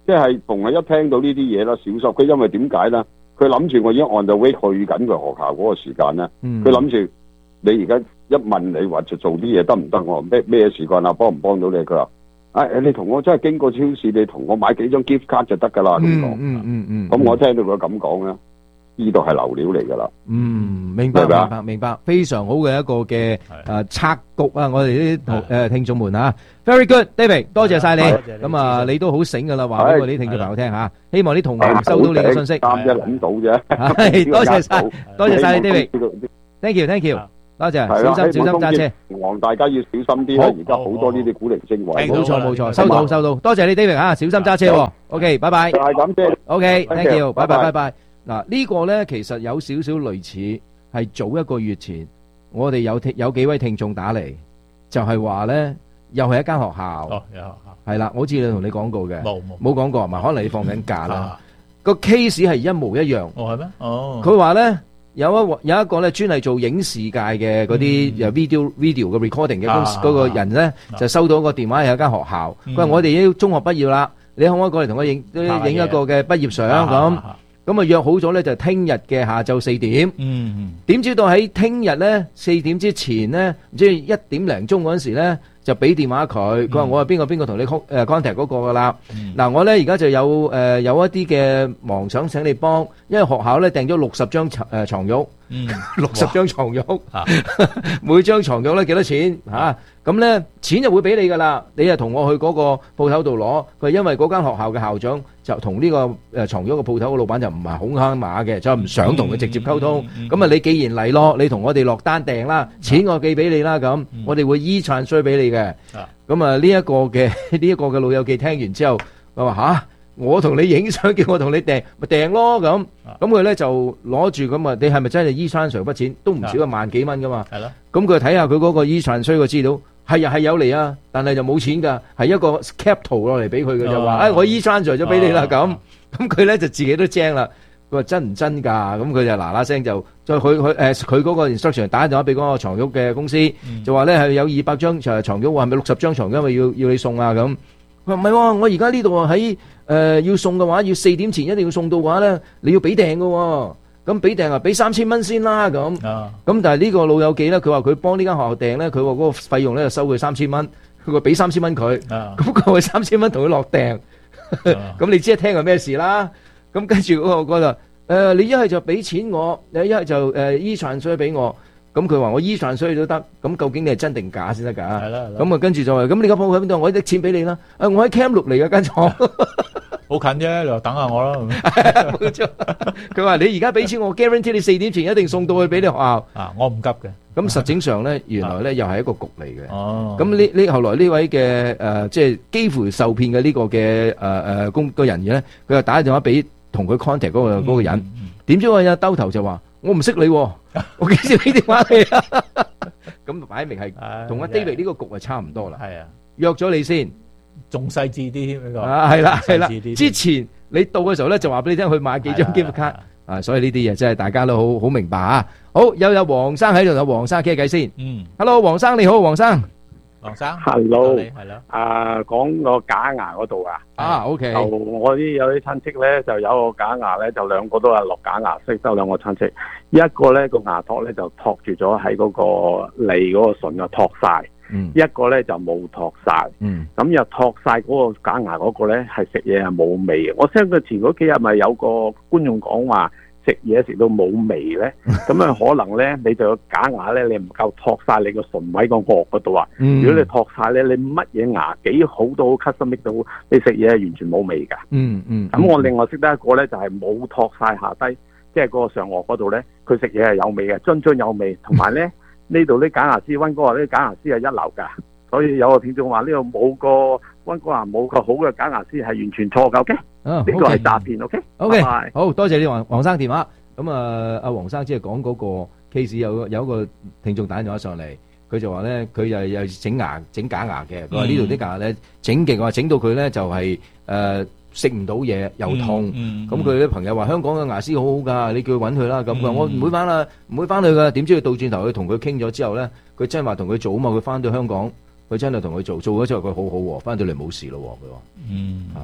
即係逢係一聽到呢啲嘢啦，小心佢，因為點解咧？佢諗住我已經 on the way 去緊佢學校嗰個時間咧，佢諗住你而家一問你話就做啲嘢得唔得？我咩咩時間啊？幫唔幫到你？佢話：誒，你同我真係經過超市，你同我買幾張 gift card 就得㗎啦。咁講， 嗯嗯嗯。 咁我聽到佢咁講咧，呢度係流料嚟㗎啦。 嗯，明白明白明白，非常好嘅一個嘅誒策局啊！我哋啲誒聽眾們啊 ，very good，David， 多謝晒你。咁啊，你都好醒㗎啦，話俾我哋啲聽眾朋友聽嚇。希望啲同學收到你嘅信息。 啱啫，諗到啫。 係，多謝晒，多謝晒你 David。Thank you，Thank you，多謝，小心小心揸車。 望大家要小心啲啦，而家好多呢啲古靈精怪。 冇錯冇錯，收到收到，多謝你 David 嚇，小心揸車。OK，拜拜。 係咁啫。 OK，Thank you，拜拜拜拜。嗱，呢個咧其實有少少類似係早一個月前，我哋有聽有幾位聽眾打嚟，就係話咧又係一間學校。 哦，有學校。 係啦，我好似你同你講過嘅。 冇冇冇講過，係咪？可能你放緊假啦。個 case 係一模一樣。 哦，係咩？哦。 佢話咧。有一有一個咧專係做影視界嘅嗰啲有 video video 嘅 recording 嘅公司嗰個人咧，就收到個電話，有一間學校，佢話我哋已經中學畢業啦，你可唔可以過嚟同我影影一個嘅畢業相咁？咁啊約好咗咧，就聽日嘅下晝四點。嗯，點知道喺聽日咧四點之前咧，唔知一點零鐘嗰陣時咧，就俾電話佢，佢話我係邊個邊個同你 contact 嗰個噶啦。嗱，我咧而家就有誒有一啲嘅忙想請你幫，因為學校咧訂咗六十張誒床褥，六十張床褥，每張床褥咧幾多錢嚇？咁咧錢就會俾你噶啦，你係同我去嗰個鋪頭度攞。佢因為嗰間學校嘅校長就同呢個誒床褥嘅鋪頭嘅老闆就唔係好坑馬嘅，就唔想同佢直接溝通。咁啊，你既然嚟咯，你同我哋落單訂啦，錢我寄俾你啦，咁我哋會依transfer衰俾你嘅。咁啊，呢一個嘅呢一個嘅老友記聽完之後，佢話吓，我同你影相，叫我同你訂，咪訂咯咁。咁佢咧就攞住咁啊，你係咪真係依transfer筆錢？都唔少一萬幾蚊噶嘛。係咯。咁佢睇下佢嗰個依transfer衰嘅資料。係啊係有嚟啊，但係就冇錢㗎，係一個 cap 圖落嚟俾佢嘅就話，誒我依 transfer 咗俾你啦咁，咁佢咧就自己都精啦，佢話真唔真㗎？咁佢就嗱嗱聲就再佢佢誒佢嗰個 instruction 打電話俾嗰個床褥嘅公司，就話咧係有二百張誒床褥，話係咪六十張床褥，因為要要你送啊咁。佢話唔係喎，我而家呢度喺誒要送嘅話，要四點前一定要送到嘅話咧，你要俾訂㗎喎。咁俾訂啊，俾三千蚊先啦咁。咁但係呢個老友記咧，佢話佢幫呢間學校訂咧，佢話嗰個費用咧就收佢三千蚊，佢話俾三千蚊佢。咁佢話三千蚊同佢落訂。咁你知係聽係咩事啦？咁跟住嗰個嗰就誒，你一係就俾錢我，你一係就誒依transfer衰俾我。咁佢話我依transfer衰都得。咁究竟你係真定假先得㗎？係啦。咁啊跟住就話，咁你間鋪喺邊度？我搦錢俾你啦。誒，我喺 Cam 六嚟嘅間廠。 好近啫，你話等下我啦。 冇錯，佢話你而家俾錢我 guarantee 你四點前一定送到去俾你學校。 啊，我唔急嘅。咁實證上咧，原來咧又係一個局嚟嘅。哦。咁呢呢後來呢位嘅誒，即係幾乎受騙嘅呢個嘅誒誒工個人嘅咧，佢就打電話俾同佢 contact 嗰個嗰個人。點知嗰個人兜頭就話：我唔識你，我幾時俾電話你啊？咁擺明係同阿 David 呢個局係差唔多啦。係啊，約咗你先。 仲細緻啲添呢個啊，係啦係啦，之前你到嘅時候咧就話俾你聽去買幾張 gift card啊，所以呢啲嘢真係大家都好好明白啊。好，又有黃生喺度，有黃生傾下偈先。嗯 ，Hello， 黃生你好，黃生。 黃生 ，Hello， 係啦。 啊，講個假牙嗰度啊。 啊 ，OK。 就我啲有啲親戚咧，就有個假牙咧，就兩個都係落假牙色，都兩個親戚。一個咧個牙托咧就托住咗喺嗰個脷嗰個唇啊，托晒。嗯、一個咧就冇托晒，咁、嗯、又托晒嗰個假牙嗰個咧係食嘢係冇味嘅。我聽佢前嗰幾日咪有個觀眾講話食嘢食到冇味咧，咁啊可能咧你就有假牙咧，你唔夠托晒你個唇位個顎嗰度啊。嗯、如果你托晒咧，你乜嘢牙幾好都好 custom make 到，你食嘢係完全冇味噶。嗯嗯。咁、嗯、我另外識得一個咧，就係、是、冇托晒下低，即係嗰個上顎嗰度咧，佢食嘢係有味嘅，津津有味，同埋咧。呢度啲假牙師溫哥華啲假牙師係一流噶，所以有個聽眾話呢度冇個溫哥華冇個好嘅假牙師係完全錯嘅，OK？呢個係詐騙 ，OK？OK？ 好多謝你黃黃生電話。咁啊，阿黃生即係講嗰個 case 有有一個聽眾打電話上嚟，佢就話咧佢又又整牙整假牙嘅，佢話呢度啲牙咧整極，話整到佢咧就係誒。食唔到嘢又痛，咁佢啲朋友話香港嘅牙師好好㗎，你叫佢揾佢啦。咁佢話我唔會翻啦，唔會翻去㗎。點知佢倒轉頭去同佢傾咗之後咧，佢真係話同佢做啊嘛。佢翻到香港，佢真係同佢做，做咗之後佢好好喎，翻到嚟冇事咯。佢話，嗯啊，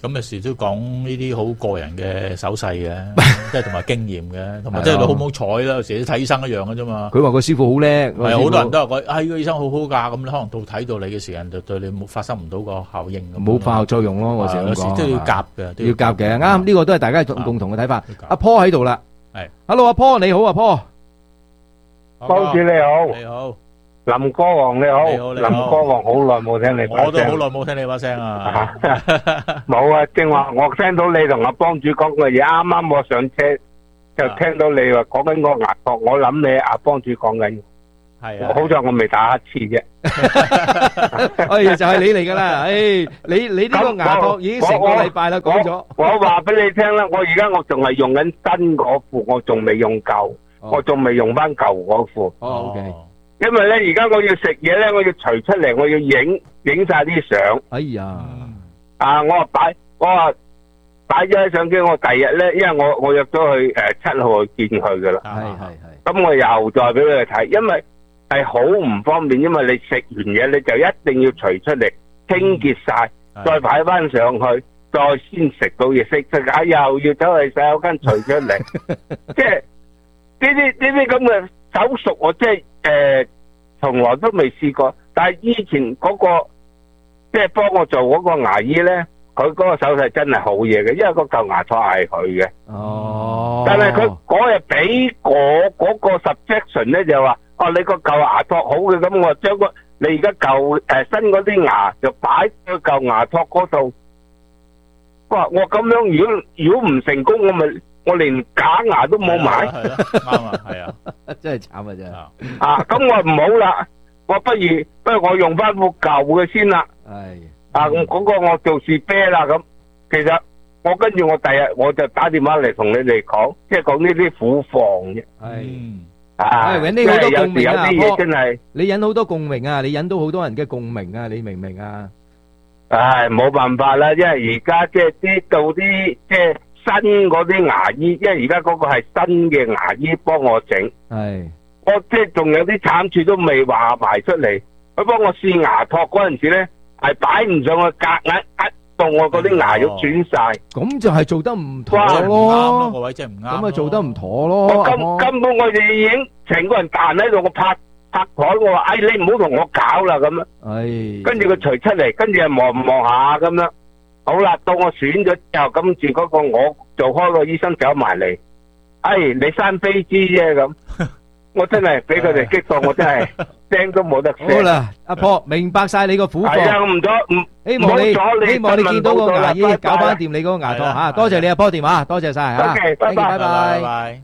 咁有時都講呢啲好個人嘅手勢嘅，即係同埋經驗嘅，同埋即係你好唔好彩啦。有時睇醫生一樣嘅啫嘛。 佢話個師傅好叻， 係好多人都話佢，啊呢個醫生好好㗎，咁你可能到睇到你嘅時間就對你冇發生唔到個效應咁。 冇化學作用咯，我成日有時都要夾嘅， 要夾嘅。啱，呢個都係大家共同嘅睇法。阿 Paul 喺度啦， 係 ，Hello 阿 Paul 你好啊 Paul， 幫主你好， 你好。 林哥王你好， 你好你好林哥王好耐冇聽你把聲， 我都好耐冇聽你把聲啊！ 冇啊，正話我聽到你同阿幫主講嘅嘢，啱啱我上車就聽到你話講緊個牙托，我諗你阿幫主講緊， 係啊， 好在我未打乞嗤啫。 哎，就係你嚟噶啦，哎，你你呢個牙托已經成個禮拜啦，講咗。 我話俾你聽啦，我而家我仲係用緊新嗰副，我仲未用舊，我仲未用翻舊嗰副。 哦，OK。 因為咧，而家我要食嘢咧，我要除出嚟，我要影影晒啲相。 哎呀， 啊，我話擺，我話擺咗喺相機，我第日咧，因為我我約咗去誒七號去見佢噶啦。 係係係。 咁我又再俾佢睇，因為係好唔方便，因為你食完嘢你就一定要除出嚟清潔晒，再擺翻上去，再先食到嘢食食下，又要走去洗手間除出嚟，即係呢啲呢啲咁嘅手術，我即係誒從來都未試過。但係以前嗰個即係幫我做嗰個牙醫咧，佢嗰個手勢真係好嘢嘅，因為個舊牙套係佢嘅。 哦。 但係佢嗰日俾我嗰個 suggestion 咧就話，哦你個舊牙套好嘅，咁我將個你而家舊誒新嗰啲牙就擺喺舊牙套嗰度。哇！我咁樣如果如果唔成功，我咪我連假牙都冇買。 係咯，啱啊，係啊， 真係慘啊真係。 啊，咁我唔好啦，我不如不如我用翻副舊嘅先啦。 係。 啊，咁嗰個我做士啤啦咁，其實我跟住我第日我就打電話嚟同你哋講，即係講呢啲苦況啫。 係。 啊， 揾啲好多共鳴啊！ 有啲嘢真係你引好多共鳴啊！你引到好多人嘅共鳴啊！你明唔明啊？ 唉，冇辦法啦，因為而家即係啲到啲即係新嗰啲牙醫，因為而家嗰個係新嘅牙醫幫我整， 係我即係仲有啲慘處都未話埋出嚟。佢幫我試牙托嗰陣時咧，係擺唔上去，夾硬壓到我嗰啲牙肉斷晒。 咁就係做得唔妥咯， 咯， 個位真係唔啱。 咁啊做得唔妥咯。 我根根本我哋已經成個人彈喺度，我拍拍台，我話：哎，你唔好同我搞啦咁樣。 係。 跟住佢除出嚟，跟住又望唔望下咁樣。好啦，到我選咗之後，跟住嗰個我做開個醫生走埋嚟，哎，你生飛枝啫咁。我真係俾佢哋激到，我真係聲都冇得聲。 好啦，阿婆明白晒你個苦況。 係啊，唔咗唔， 希望你希望你見到個牙醫拜拜搞翻掂你嗰個牙套吓。多謝你阿婆電話，多謝晒吓。 OK，拜拜拜拜。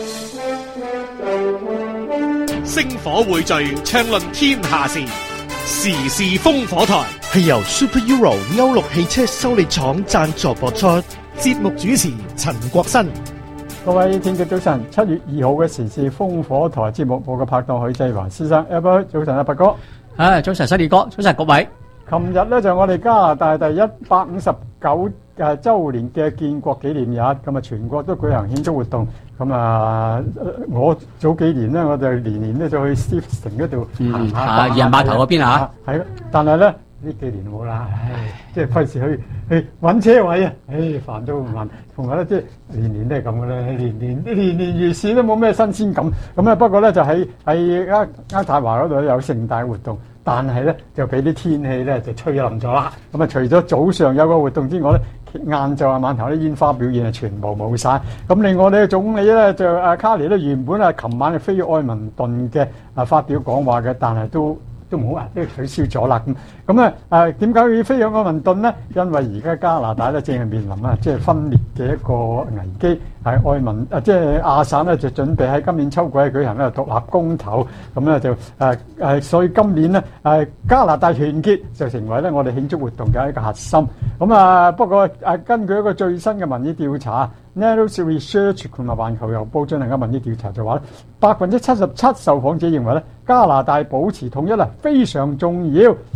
星火匯聚，暢論天下事，時事烽火台係由 Super Euro 歐陸汽車修理廠贊助播出。節目主持陳國新。 各位聽眾早晨，七月二號嘅時事烽火台節目，我嘅拍檔許繼華先生 ，Albert 早晨啊，伯哥， 啊早晨，犀利哥，早晨各位。 琴日咧就我哋加拿大第一百五十九誒週年嘅建國紀念日，咁啊全國都舉行慶祝活動。咁啊，我早幾年咧，我就年年咧就去 Steveston 嗰度行下。 啊，漁人碼頭嗰邊啊嚇。係咯，但係咧呢幾年冇啦，唉，即係費事去去揾車位啊，唉，煩到唔煩。同埋咧，即係年年都係咁嘅咧，年年年年如是都冇咩新鮮感。咁啊，不過咧就喺喺渥渥太華嗰度有盛大活動。但係咧就俾啲天氣咧就吹冧咗啦。咁啊，除咗早上有個活動之外咧，晏晝啊晚頭啲煙花表演係全部冇晒。咁另外咧總理咧就阿卡尼咧原本啊琴晚係飛愛民頓嘅啊發表講話嘅，但係都都冇啊，都取消咗啦。咁咁啊誒點解要飛向愛民頓呢？因為而家加拿大咧正係面臨啊即係分裂嘅一個危機。係愛民啊，即係亞省咧就準備喺今年秋季舉行咧獨立公投，咁咧就誒誒、啊，所以今年咧誒、啊、加拿大團結就成為咧我哋慶祝活動嘅一個核心。咁啊，不過誒、啊、根據一個最新嘅民意調查 Naros Research 同埋環球郵報進行嘅民意調查就話咧，百分之七十七受訪者認為咧加拿大保持統一啊非常重要。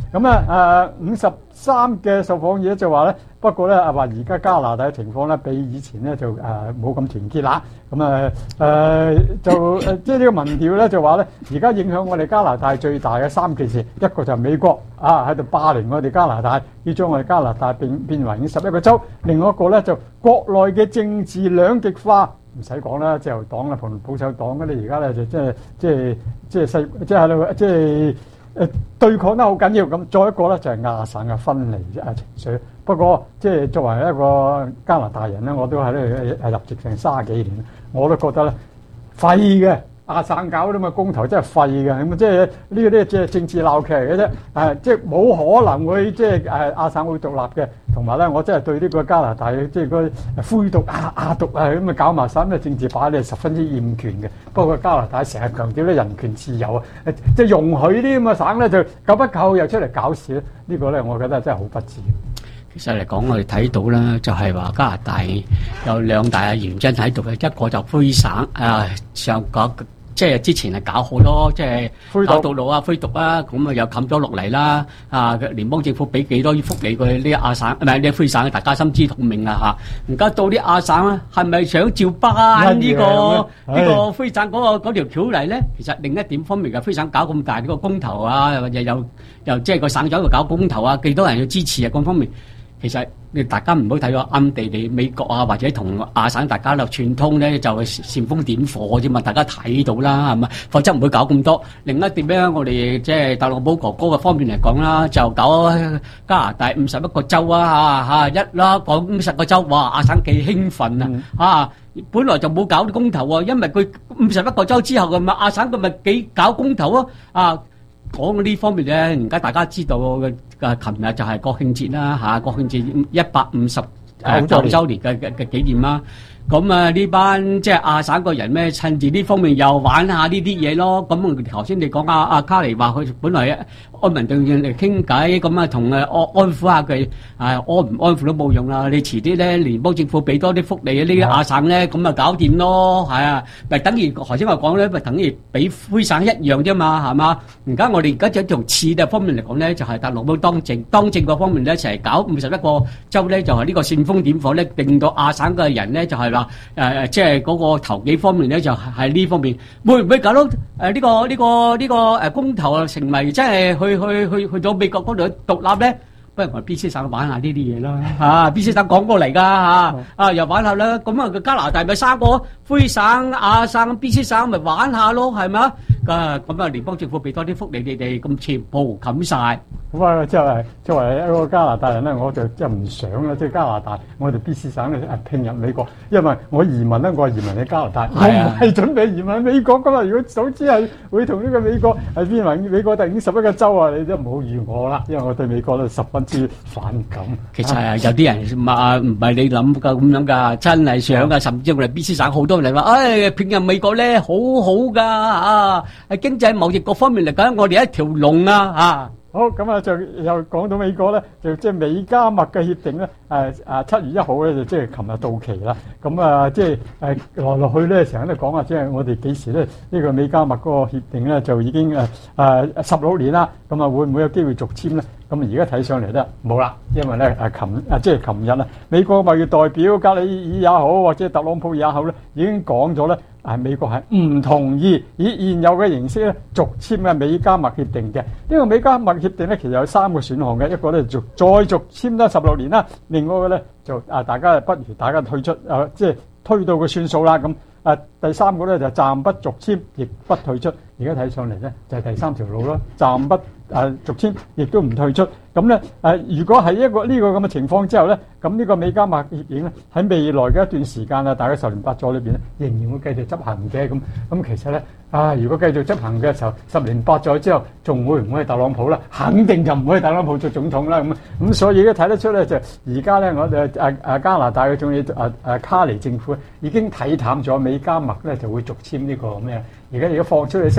咁啊誒五十三嘅受訪者就話咧，不過咧啊話而家加拿大嘅情況咧比以前咧就誒冇咁團結啦。咁啊誒就誒即係呢個民調咧就話咧，而家影響我哋加拿大最大嘅三件事，一個就係美國啊喺度霸凌我哋加拿大，要將我哋加拿大變變為五十一個州；另外一個咧就國內嘅政治兩極化。唔使講啦，自由黨啦同保守黨嗰啲而家咧就即係即係即係細即係喺度即係誒對抗得好緊要咁。再一個咧就係亞省嘅分離啊情緒。不過即係作為一個加拿大人咧，我都喺度誒入籍成卅幾年，我都覺得咧廢嘅。亞省搞啲咁嘅公投真係廢嘅，咁即係呢個啲即係政治鬧劇嚟嘅啫，誒即係冇可能會即係誒亞省會獨立嘅，同埋咧我真係對呢個加拿大即係嗰灰獨亞亞獨啊咁啊搞埋晒咁嘅政治牌咧十分之厭權嘅。不過加拿大成日強調咧人權自由啊，即係容許啲咁嘅省咧就夠不夠又出嚟搞事咧，呢個咧我覺得真係好不智。 其實嚟講，我哋睇到啦，就係話加拿大有兩大嘅原因喺度嘅，一個就灰省啊，上個。即係之前係搞好多即係搞道路啊、灰毒啊，咁啊又冚咗落嚟啦。啊，聯邦政府俾幾多福利佢呢亞省，唔係呢灰省，大家心知肚明啦嚇。而家到啲亞省咧，係咪想照搬呢個呢個灰省嗰個嗰條橋嚟咧？其實另一點方面嘅灰省搞咁大呢個公投啊，又又又即係個省長度搞公投啊，幾多人要支持啊，各方面。其實你大家唔好睇到暗地地美國啊，或者同亞省大家落串通咧，就係煽風點火啫嘛。大家睇到啦，係咪？否則唔會搞咁多。另一點咧，我哋即係特朗普哥哥嘅方面嚟講啦，就搞加拿大五十一個州啊，嚇嚇一啦，講五十個州，哇！亞省幾興奮啊！啊，本來就冇搞啲公投啊，因為佢五十一個州之後嘅嘛，亞省佢咪幾搞公投啊？啊！講呢方面咧，而家大家知道嘅，琴日就係國慶節啦嚇，國慶節一百五十誒九週年嘅嘅嘅紀念啦。咁啊呢班即係亞省個人咧，趁住呢方面又玩下呢啲嘢咯。咁頭先你講阿阿卡尼話佢本來安民對應嚟傾偈，咁啊同誒安安撫下佢，啊安唔安撫都冇用啦。你遲啲咧聯邦政府俾多啲福利呢啲亞省咧，咁啊搞掂咯，係啊，咪等於頭先我講咧，咪等於俾灰省一樣啫嘛，係嘛？而家我哋而家就從次嘅方面嚟講咧，就係特朗普當政，當政嗰方面咧就係搞五十一個州咧，就係呢個煽風點火咧，令到亞省嘅人咧就係話。誒誒，即係嗰個投幾方面咧，就係呢方面，會唔會搞到誒呢個呢個呢個誒公投啊，成為即係去去去去到美國嗰度獨立咧？不如我 B C 省玩下呢啲嘢啦嚇，B C 省講過嚟㗎嚇，啊又玩下啦，咁啊加拿大咪三個灰省、亞省、B C 省咪玩下咯，係咪啊？啊咁啊聯邦政府俾多啲福利你哋，咁全部冚曬。 咁啊，即係作為一個加拿大人咧，我就即係唔想啦，即係加拿大，我哋 B C 省咧拼入美國，因為我移民咧，我係移民喺加拿大，我唔係準備移民美國噶嘛。如果早知係會同呢個美國係變為美國第五十一個州啊，你都唔好預我啦，因為我對美國咧十分之反感。 其實係有啲人嘛唔係你諗噶咁樣噶，真係想噶，甚至我哋 B C 省好多人話，唉，拼入美國咧好好噶啊，喺經濟貿易各方面嚟講，我哋一條龍啊啊！ 好，咁啊就又講到美國咧，就即係美加墨嘅協定咧，誒誒七月一號咧就即係琴日到期啦。咁啊即係誒來來去咧成日都講話，即係我哋幾時咧呢個美加墨嗰個協定咧就已經誒誒十六年啦。咁啊會唔會有機會續簽咧？咁而家睇上嚟咧冇啦，因為咧誒琴啊即係琴日啊，美國貿易代表格里爾也好，或者特朗普也好咧，已經講咗咧。係美國係唔同意以現有嘅形式咧續簽嘅美加墨協定嘅。呢個美加墨協定咧其實有三個選項嘅，一個咧續再續簽多十六年啦，另外一個咧就啊大家不如大家退出啊，即係推到佢算數啦咁。啊第三個咧就暫不續簽，亦不退出。而家睇上嚟咧就係第三條路咯，暫不啊續簽，亦都唔退出。咁咧誒，如果係一個呢個咁嘅情況之後咧，咁呢個美加墨協定咧喺未來嘅一段時間啊，大概十年八載裏邊咧，仍然會繼續執行嘅。咁咁其實咧啊，如果繼續執行嘅時候，十年八載之後，仲會唔會係特朗普啦？肯定就唔會係特朗普做總統啦。咁咁所以咧睇得出咧，就而家咧我哋誒誒加拿大嘅總理誒誒卡尼政府已經睇淡咗美加墨咧就會續簽呢個咩？而家而家放出嘅聲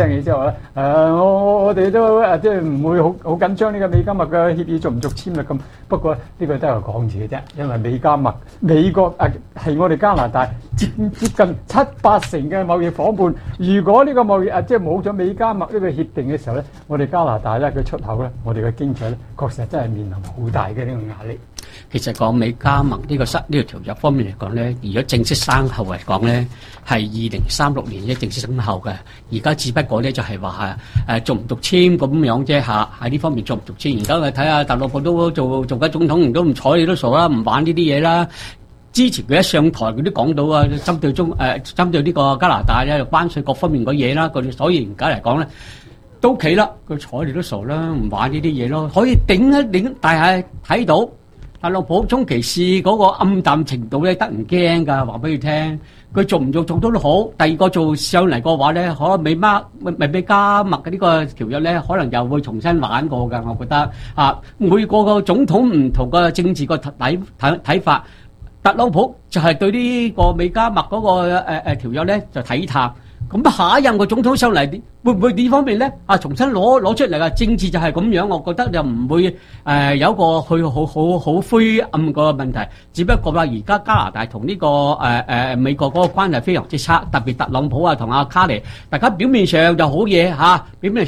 嘅之後咧，誒、呃、我我哋都誒即係唔會好好緊張呢個美加墨嘅協議續唔續簽啦咁。不過呢個都係講字嘅啫，因為美加墨美國誒係我哋加拿大接接近七八成嘅貿易夥伴。如果呢個貿易誒即係冇咗美加墨呢個協定嘅時候咧，我哋加拿大咧嘅出口咧，我哋嘅經濟咧確實真係面臨好大嘅呢個壓力。 其實講美加盟呢個失呢個條約方面嚟講咧，如果正式生效嚟講咧，係二零三六年咧正式生效嘅。而家只不過咧就係話係誒續唔續簽咁樣啫嚇，喺呢方面續唔續簽。而家我睇下特朗普都做做緊總統，都唔睬你都傻啦，唔玩呢啲嘢啦。之前佢一上台，佢都講到啊，針對中誒、呃、針對呢個加拿大咧關稅各方面嘅嘢啦，佢所以而家嚟講咧都企啦，佢睬你都傻啦，唔玩呢啲嘢咯，可以頂一頂，但係睇到。特朗普中期市嗰個暗淡程度咧，得唔驚㗎？話俾你聽，佢做唔做做到都好。第二個做上嚟嘅話咧，可能美加咪美加墨嘅呢個條約咧，可能又會重新玩過㗎。我覺得啊，每個個總統唔同嘅政治個睇睇睇法，特朗普就係對呢個美加墨嗰個誒誒條約咧就睇淡。咁下一任個總統上嚟，會唔會呢方面咧？啊，重新攞攞出嚟啊！政治就係咁樣，我覺得就唔會誒、呃、有一個去好好好灰暗個問題。只不過話而家加拿大同呢、這個誒誒、呃、美國嗰個關係非常之差，特別特朗普啊同阿卡尼，大家表面上就好嘢嚇、啊，表面